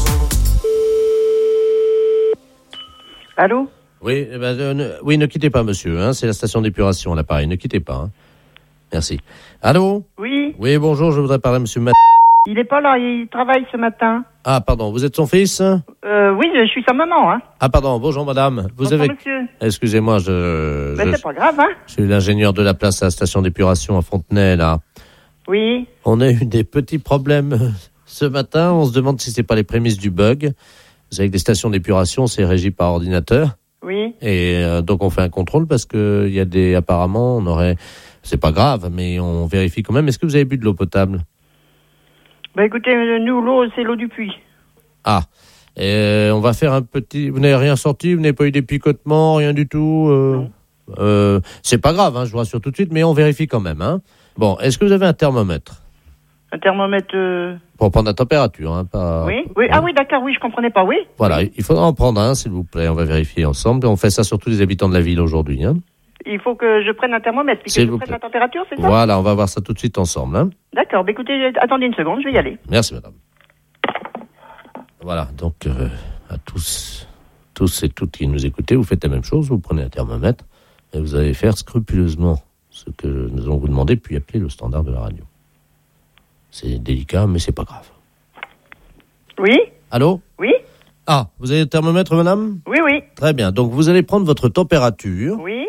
Allô? Oui, oui, ne quittez pas, monsieur. Hein, c'est la station d'épuration à l'appareil. Ne quittez pas. Hein. Merci. Allô? Oui. Oui, bonjour. Je voudrais parler à monsieur Il est pas là. Il travaille ce matin. Ah, pardon. Vous êtes son fils? Oui, je suis sa maman. Hein. Ah, pardon. Bonjour, madame. Bonjour, monsieur. Excusez-moi, c'est pas grave, hein. Je suis l'ingénieur de la place à la station d'épuration à Fontenay, là. Oui. On a eu des petits problèmes ce matin. On se demande si c'est pas les prémices du bug. Vous savez que des stations d'épuration, c'est régi par ordinateur. Oui. Et donc on fait un contrôle parce que il y a des, apparemment, on aurait, c'est pas grave, mais on vérifie quand même. Est-ce que vous avez bu de l'eau potable? Bah écoutez, nous, l'eau, c'est l'eau du puits. Ah. Et on va faire un petit, vous n'avez rien sorti, vous n'avez pas eu des picotements, rien du tout? C'est pas grave, hein, je vous rassure tout de suite, mais on vérifie quand même, hein. Bon, est-ce que vous avez un thermomètre? Un thermomètre... Pour prendre la température, hein, pas... Oui. Ah oui, d'accord, oui, je comprenais pas, oui. Voilà, il faudra en prendre un, s'il vous plaît, on va vérifier ensemble. On fait ça sur tous les habitants de la ville aujourd'hui, hein. Il faut que je prenne un thermomètre, puis que je prenne la température, c'est ça? Voilà, on va voir ça tout de suite ensemble, hein. D'accord, bah écoutez, attendez une seconde, je vais y aller. Merci, madame. Voilà, donc, à tous et toutes qui nous écoutez, vous faites la même chose, vous prenez un thermomètre, et vous allez faire scrupuleusement ce que nous allons vous demander, puis appeler le standard de la radio. C'est délicat, mais c'est pas grave. Oui? Allô? Oui? Ah, vous avez le thermomètre, madame? Oui. Très bien, donc vous allez prendre votre température. Oui.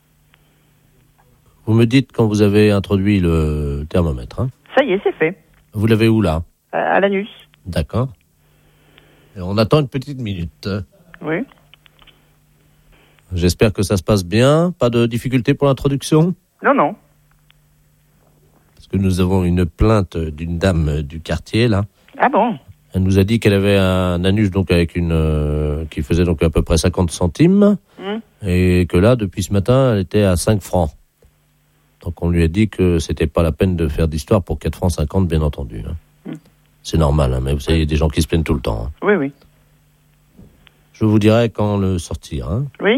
Vous me dites quand vous avez introduit le thermomètre, hein? Ça y est, c'est fait. Vous l'avez où, là? À l'anus. D'accord. Et on attend une petite minute. Oui. J'espère que ça se passe bien. Pas de difficulté pour l'introduction ? Non, non. Parce que nous avons une plainte d'une dame du quartier, là. Ah bon? Elle nous a dit qu'elle avait un anus donc avec qui faisait donc à peu près 50 centimes et que là, depuis ce matin, elle était à 5 francs. Donc on lui a dit que c'était pas la peine de faire d'histoire pour 4 francs 50, bien entendu. C'est normal, hein, mais vous savez, il y a des gens qui se plaignent tout le temps. Oui, oui. Je vous dirai quand le sortir. Oui.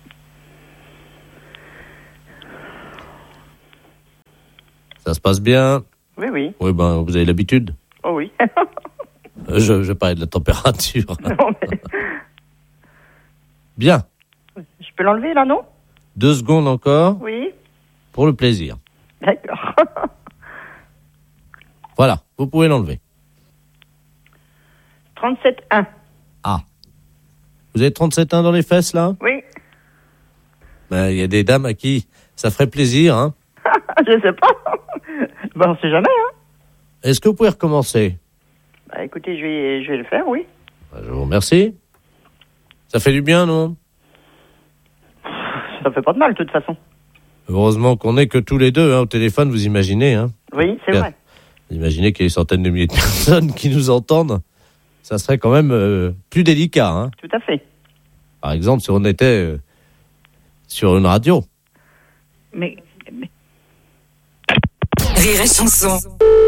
Ça se passe bien? Oui, oui. Oui, ben, vous avez l'habitude? Oh oui. Je parlais de la température. Non, mais... Bien. Je peux l'enlever, là, non? 2 secondes encore. Oui. Pour le plaisir. D'accord. Voilà, vous pouvez l'enlever. 37,1. Ah. Vous avez 37,1 dans les fesses, là? Oui. Ben, il y a des dames à qui ça ferait plaisir, hein? Je sais pas. Ben, on sait jamais, hein. Est-ce que vous pouvez recommencer? Bah, écoutez, je vais le faire, oui. Je vous remercie. Ça fait du bien, non? Ça fait pas de mal, de toute façon. Heureusement qu'on n'est que tous les deux au téléphone, vous imaginez, hein? Oui, c'est vrai. Vous imaginez qu'il y a des centaines de milliers de personnes qui nous entendent. Ça serait quand même plus délicat, hein? Tout à fait. Par exemple, si on était sur une radio. Mais... Rire et chanson.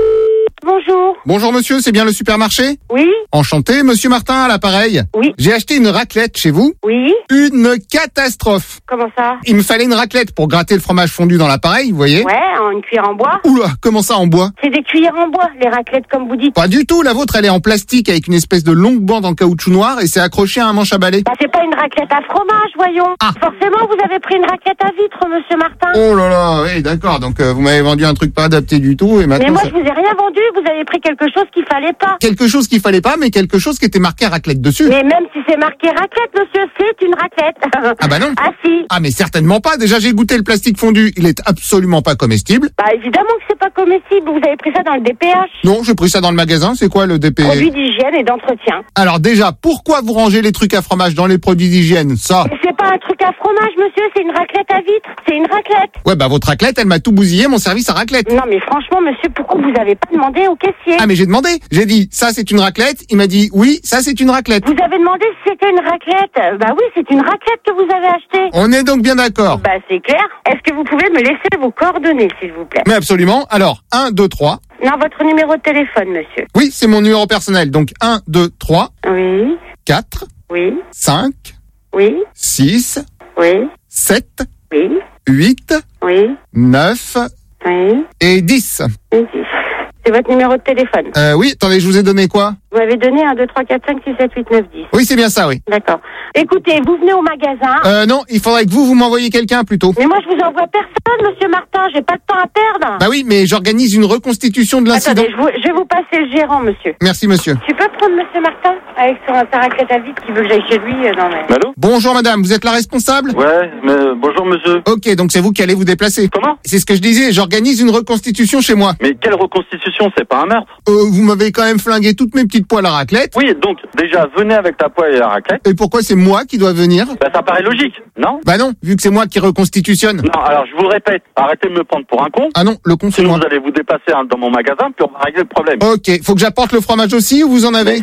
Bonjour. Bonjour monsieur, c'est bien le supermarché? Oui. Enchanté, monsieur Martin à l'appareil. Oui. J'ai acheté une raclette chez vous. Oui. Une catastrophe. Comment ça? Il me fallait une raclette pour gratter le fromage fondu dans l'appareil, vous voyez? Ouais, une cuillère en bois. Oula, comment ça en bois? C'est des cuillères en bois, les raclettes, comme vous dites. Pas du tout, la vôtre elle est en plastique avec une espèce de longue bande en caoutchouc noir et c'est accroché à un manche à balai. Bah, c'est pas une raclette à fromage, voyons. Ah. Forcément, vous avez pris une raclette à vitre, monsieur Martin. Oh là là, oui d'accord, donc vous m'avez vendu un truc pas adapté du tout et maintenant... Mais moi, je vous ai rien vendu, vous avez pris quelque chose qu'il fallait pas. Quelque chose qu'il fallait pas, mais quelque chose qui était marqué raclette dessus. Mais même si c'est marqué raclette, monsieur, c'est une raclette. Ah bah non. Ah si. Ah mais certainement pas, déjà j'ai goûté le plastique fondu, il est absolument pas comestible. Bah évidemment que c'est pas comestible, vous avez pris ça dans le DPH. Non, j'ai pris ça dans le magasin, c'est quoi le DPH? Produits d'hygiène et d'entretien. Alors déjà, pourquoi vous rangez les trucs à fromage dans les produits d'hygiène, ça? Mais c'est pas un truc à fromage, monsieur, c'est une raclette à vitre, c'est une raclette. Ouais bah votre raclette, elle m'a tout bousillé mon service à raclette. Non mais franchement, monsieur, pourquoi vous avez pas demandé au caissier? Ah mais j'ai demandé, j'ai dit ça c'est une raclette, il m'a dit oui, ça c'est une raclette. Vous avez demandé si c'était une raclette? Bah oui, c'est une raclette que vous avez achetée. On est donc bien d'accord. Bah c'est clair. Est-ce que vous pouvez me laisser vos coordonnées, s'il vous plaît? Mais absolument. Alors, 1, 2, 3. Non, votre numéro de téléphone, monsieur. Oui, c'est mon numéro personnel. Donc 1, 2, 3. Oui. 4. Oui. 5. Oui. 6. Oui. 7. Oui. 8. Oui. 9. Oui. Et 10. Et 10. C'est votre numéro de téléphone. Oui, attendez, je vous ai donné quoi? Vous m'avez donné 1, 2, 3, 4, 5, 6, 7, 8, 9, 10. Oui, c'est bien ça, oui. D'accord. Écoutez, vous venez au magasin. Non, il faudrait que vous m'envoyiez quelqu'un plutôt. Mais moi, je vous envoie personne, monsieur Martin. J'ai pas de temps à perdre. Bah oui, mais j'organise une reconstitution de l'incident. Attendez, je vais vous passer le gérant, monsieur. Merci, monsieur. Tu peux prendre monsieur Martin avec sa raclette à vide qui veut que j'aille chez lui? Non, mais... Allô? Bonjour madame, vous êtes la responsable? Ouais, mais bonjour monsieur. Ok, donc c'est vous qui allez vous déplacer. Comment? C'est ce que je disais, j'organise une reconstitution chez moi. Mais quelle reconstitution? C'est pas un meurtre? Vous m'avez quand même flingué toutes mes petites poêles à raclette. Oui, donc déjà venez avec ta poêle et la raclette. Et pourquoi c'est moi qui dois venir? Bah ça paraît logique, non? Bah non, vu que c'est moi qui reconstitutionne. Non, alors je vous le répète, arrêtez de me prendre pour un con. Ah non, le con c'est Sinon moi. vous allez vous dépasser dans mon magasin, puis on va régler le problème. Ok, faut que j'apporte le fromage aussi ou vous en avez?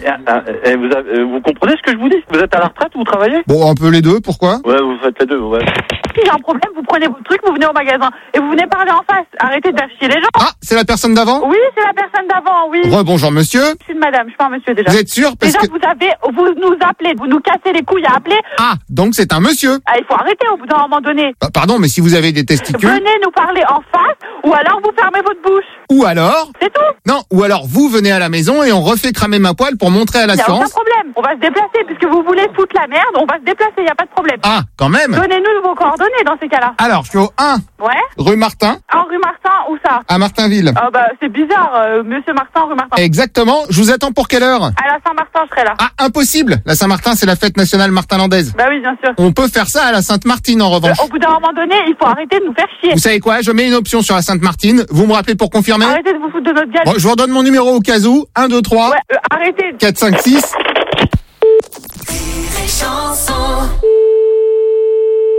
Vous comprenez ce que je vous dis? Vous êtes à la retraite ou vous travaillez? Bon, un peu les deux, pourquoi? Ouais, vous faites les deux, ouais. Si j'ai un problème, vous prenez vos trucs, vous venez au magasin et vous venez parler en face. Arrêtez de faire chier les gens. Ah, c'est la personne d'avant? Oui, c'est la personne d'avant, oui. Rebonjour monsieur. Je suis une madame, je suis pas un monsieur déjà. Vous êtes sûr? Parce déjà, que... vous nous appelez, vous nous cassez les couilles à appeler. Ah, donc c'est un monsieur. Ah, il faut arrêter au bout d'un moment donné. Pardon, mais si vous avez des testicules... Venez nous parler en face ou alors vous fermez votre bouche. Ou alors... C'est tout. Non, ou alors vous venez à la maison et on refait cramer ma poêle pour montrer à Y a l'assurance... aucun problème. On va se déplacer puisque vous voulez foutre la merde, on va se déplacer, y a pas de problème. Ah, quand même. Donnez-nous vos coordonnées dans ces cas-là. Alors, je suis au 1. Ouais. Rue Martin. En rue Martin, où ça? À Martinville. Ah bah c'est bizarre, monsieur Martin, rue Martin. Exactement. Je vous attends pour quelle heure? À la Saint-Martin, je serai là. Ah, impossible. La Saint-Martin, c'est la fête nationale martinlandaise. Bah oui, bien sûr. On peut faire ça à la Sainte-Martine, en revanche. Au bout d'un moment donné, il faut arrêter de nous faire chier. Vous savez quoi? Je mets une option sur la Sainte-Martine. Vous me rappelez pour confirmer? Arrêtez de vous foutre de notre gueule. Bon, je vous redonne mon numéro au cas où. 1, 2, 3. Ouais, arrêtez. 4, 5, 6.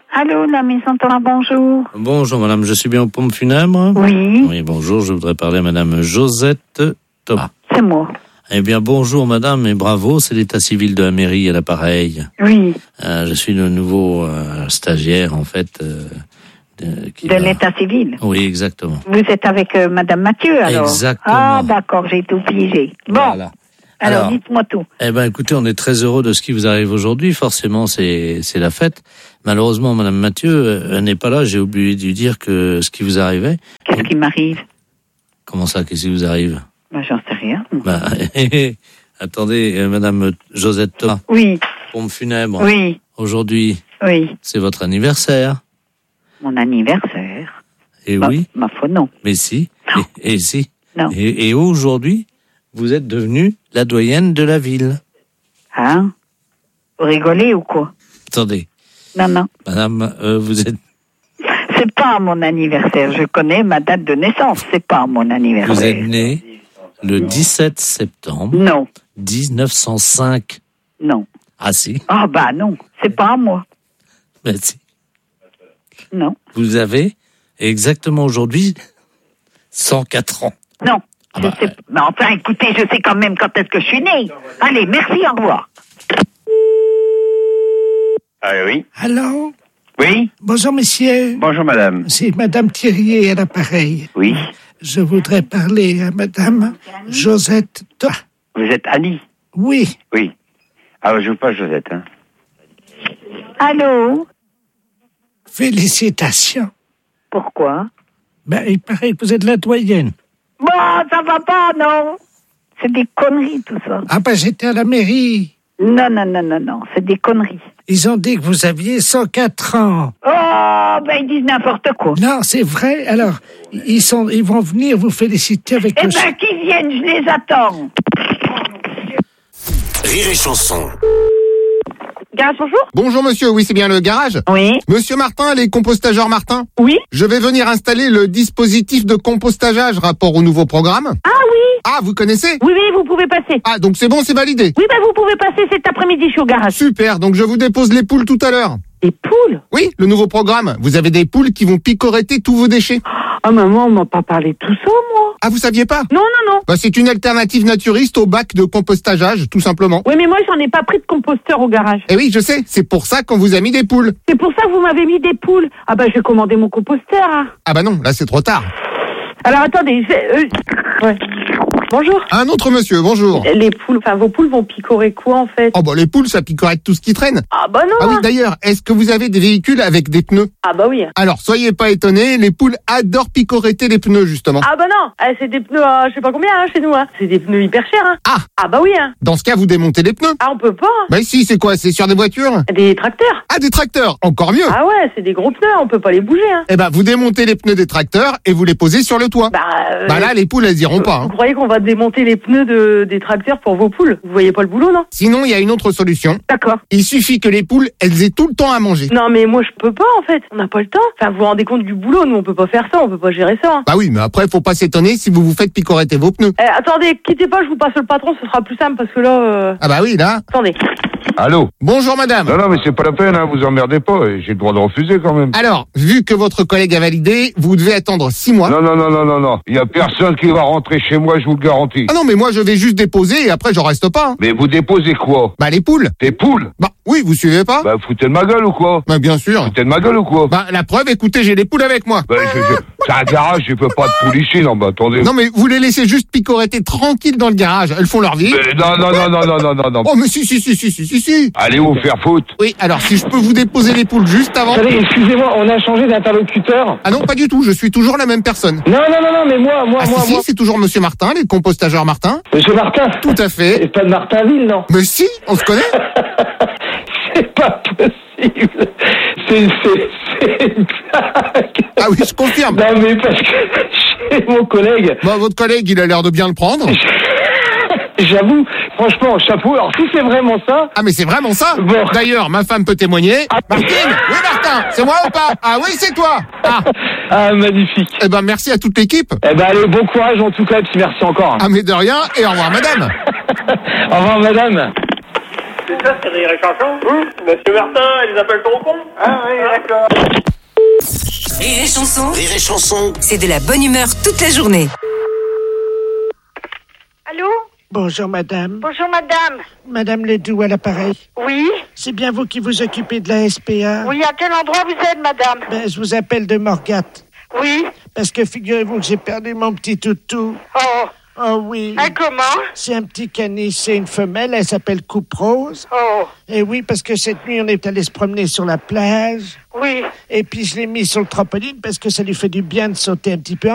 Allô, la maison Thomas, bonjour. Bonjour madame, je suis bien aux pompes funèbres? Oui. Oui, bonjour, je voudrais parler à madame Josette Thomas. C'est moi. Eh bien, bonjour madame et bravo, c'est l'état civil de la mairie à l'appareil. Oui. Je suis le nouveau stagiaire en fait. De l'état civil? Oui, exactement. Vous êtes avec madame Mathieu alors? Exactement. Ah d'accord, j'ai tout pigé. Bon. Voilà. Alors, dites-moi tout. Eh ben, écoutez, on est très heureux de ce qui vous arrive aujourd'hui. Forcément, c'est la fête. Malheureusement, madame Mathieu, elle n'est pas là. J'ai oublié de lui dire que ce qui vous arrivait. Qu'est-ce qui m'arrive? Comment ça, qu'est-ce qui vous arrive? Ben, j'en sais rien. Attendez, madame Josette Thomas. Oui. Pompe funèbre. Oui. Aujourd'hui. Oui. C'est votre anniversaire. Mon anniversaire? Et oui. Ma foi, non. Mais si. Non. Et si. Non. Et aujourd'hui, vous êtes devenue la doyenne de la ville. Hein? Vous rigolez ou quoi? Attendez. Non. Madame, vous êtes... C'est pas mon anniversaire. Je connais ma date de naissance. C'est pas mon anniversaire. Vous êtes née le 17 septembre. Non. 1905. Non. Ah si. Ah bah non. C'est pas à moi. Ben si. Non. Vous avez exactement aujourd'hui 104 ans. Non. Je sais... Mais enfin, écoutez, je sais quand même quand est-ce que je suis née. Allez, merci, au revoir. Ah oui. Allô? Oui. Bonjour, monsieur. Bonjour, madame. C'est madame Thirier à l'appareil. Oui. Je voudrais parler à madame Josette Thomas. Vous êtes Annie? Oui. Oui. Ah, je veux pas Josette, hein. Allô? Félicitations. Pourquoi? Ben, il paraît que vous êtes la doyenne. Bon, ça va pas, non. C'est des conneries, tout ça. Ah ben, j'étais à la mairie. Non, c'est des conneries. Ils ont dit que vous aviez 104 ans. Oh, ben ils disent n'importe quoi. Non, c'est vrai. Alors, ils vont venir vous féliciter avec... Eh ben, qu'ils viennent, je les attends. Rire et chanson. Garage, bonjour. Bonjour monsieur, oui c'est bien le garage? Oui. Monsieur Martin, les compostageurs Martin? Oui. Je vais venir installer le dispositif de compostageage rapport au nouveau programme. Ah oui. Ah, vous connaissez? Oui, vous pouvez passer. Ah, donc c'est bon, c'est validé? Oui, vous pouvez passer cet après-midi, je suis au garage. Super, donc je vous dépose les poules tout à l'heure. Des poules? Oui, le nouveau programme. Vous avez des poules qui vont picoretter tous vos déchets. Ah, maman, on m'a pas parlé de tout ça, moi. Ah, vous saviez pas? Non. Bah, c'est une alternative naturiste au bac de compostageage, tout simplement. Oui, mais moi, j'en ai pas pris de composteur au garage. Eh oui, je sais, c'est pour ça qu'on vous a mis des poules. C'est pour ça que vous m'avez mis des poules. Ah bah, je vais commander mon composteur, hein. Ah bah non, là c'est trop tard. Alors, attendez, ouais. Bonjour. Un autre monsieur, bonjour. Les poules, enfin vos poules vont picorer quoi en fait? Oh bah les poules ça picorette tout ce qui traîne. Ah bah non. Ah oui d'ailleurs, est-ce que vous avez des véhicules avec des pneus? Ah bah oui. Alors soyez pas étonnés, les poules adorent picoretter les pneus justement. Ah bah non, c'est des pneus je sais pas combien chez nous. C'est des pneus hyper chers. Ah bah oui. Dans ce cas vous démontez les pneus. Ah on peut pas. Bah si, c'est quoi? C'est sur des voitures? Des tracteurs. Ah des tracteurs, encore mieux. Ah ouais, c'est des gros pneus, on peut pas les bouger. Eh ben vous démontez les pneus des tracteurs et vous les posez sur le toit. Bah là les poules elles iront pas. Vous croyez qu'on va démonter les pneus des tracteurs pour vos poules? Vous voyez pas le boulot, non? Sinon, il y a une autre solution. D'accord. Il suffit que les poules, elles aient tout le temps à manger. Non, mais moi, je peux pas, en fait. On n'a pas le temps. Enfin, vous vous rendez compte du boulot? Nous, on peut pas faire ça. On peut pas gérer ça. Hein. Bah oui, mais après, faut pas s'étonner si vous vous faites picoretter vos pneus. Attendez, quittez pas, je vous passe le patron. Ce sera plus simple parce que là... Ah bah oui, là. Attendez. Allô? Bonjour madame. Non, mais c'est pas la peine, hein, vous emmerdez pas, j'ai le droit de refuser quand même. Alors, vu que votre collègue a validé, vous devez attendre 6 mois. Non. Il y a personne qui va rentrer chez moi, je vous le garantis. Ah non, mais moi je vais juste déposer et après je reste pas. Hein. Mais vous déposez quoi? Bah les poules. Des poules? Bah oui, vous suivez pas? Bah foutez de ma gueule ou quoi? Bah bien sûr. Foutez de ma gueule ou quoi? Bah la preuve, écoutez, j'ai les poules avec moi. Bah c'est un garage, je peux pas de poules ici, non, bah attendez. Non mais vous les laissez juste picoretter tranquille dans le garage, elles font leur vie. Mais non. Oh mais si. Allez vous faire foutre. Oui, alors si je peux vous déposer les poules juste avant... Attendez, excusez-moi, on a changé d'interlocuteur. Ah non, pas du tout, je suis toujours la même personne. Non, mais moi... Si, c'est toujours Monsieur Martin, les compostageurs Martin. Monsieur Martin? Tout à fait. C'est pas de Martinville, non? Mais si, on se connaît. C'est pas possible. C'est une blague. Ah oui, je confirme. Non, mais parce que chez mon collègue... Bah, votre collègue, il a l'air de bien le prendre. J'avoue, franchement, chapeau. Alors, si c'est vraiment ça... Ah, mais c'est vraiment ça. Bon. D'ailleurs, ma femme peut témoigner. Martine? Oui, Martin, c'est moi ou pas? Ah oui, c'est toi. Ah, magnifique. Eh ben, merci à toute l'équipe. Eh ben, allez, bon courage en tout cas, puis merci encore. Ah, mais de rien, et au revoir, madame. Au revoir, madame. C'est ça, c'est Rire et Chanson. Monsieur Martin, ils appellent ton con. Ah oui, d'accord. Rire et Chanson, Rire et Chanson. c'est de la bonne humeur toute la journée. Allô? Bonjour, madame. Bonjour, madame. Madame Ledoux à l'appareil. Oui? C'est bien vous qui vous occupez de la SPA? Oui, à quel endroit vous êtes, madame? Ben, je vous appelle de Morgat. Oui? Parce que figurez-vous que j'ai perdu mon petit toutou. Oh. Oh oui. Comment? C'est un petit caniche, c'est une femelle, elle s'appelle Coupe Rose. Oh. Et oui, parce que cette nuit, on est allé se promener sur la plage. Oui. Et puis, je l'ai mis sur le trampoline parce que ça lui fait du bien de sauter un petit peu.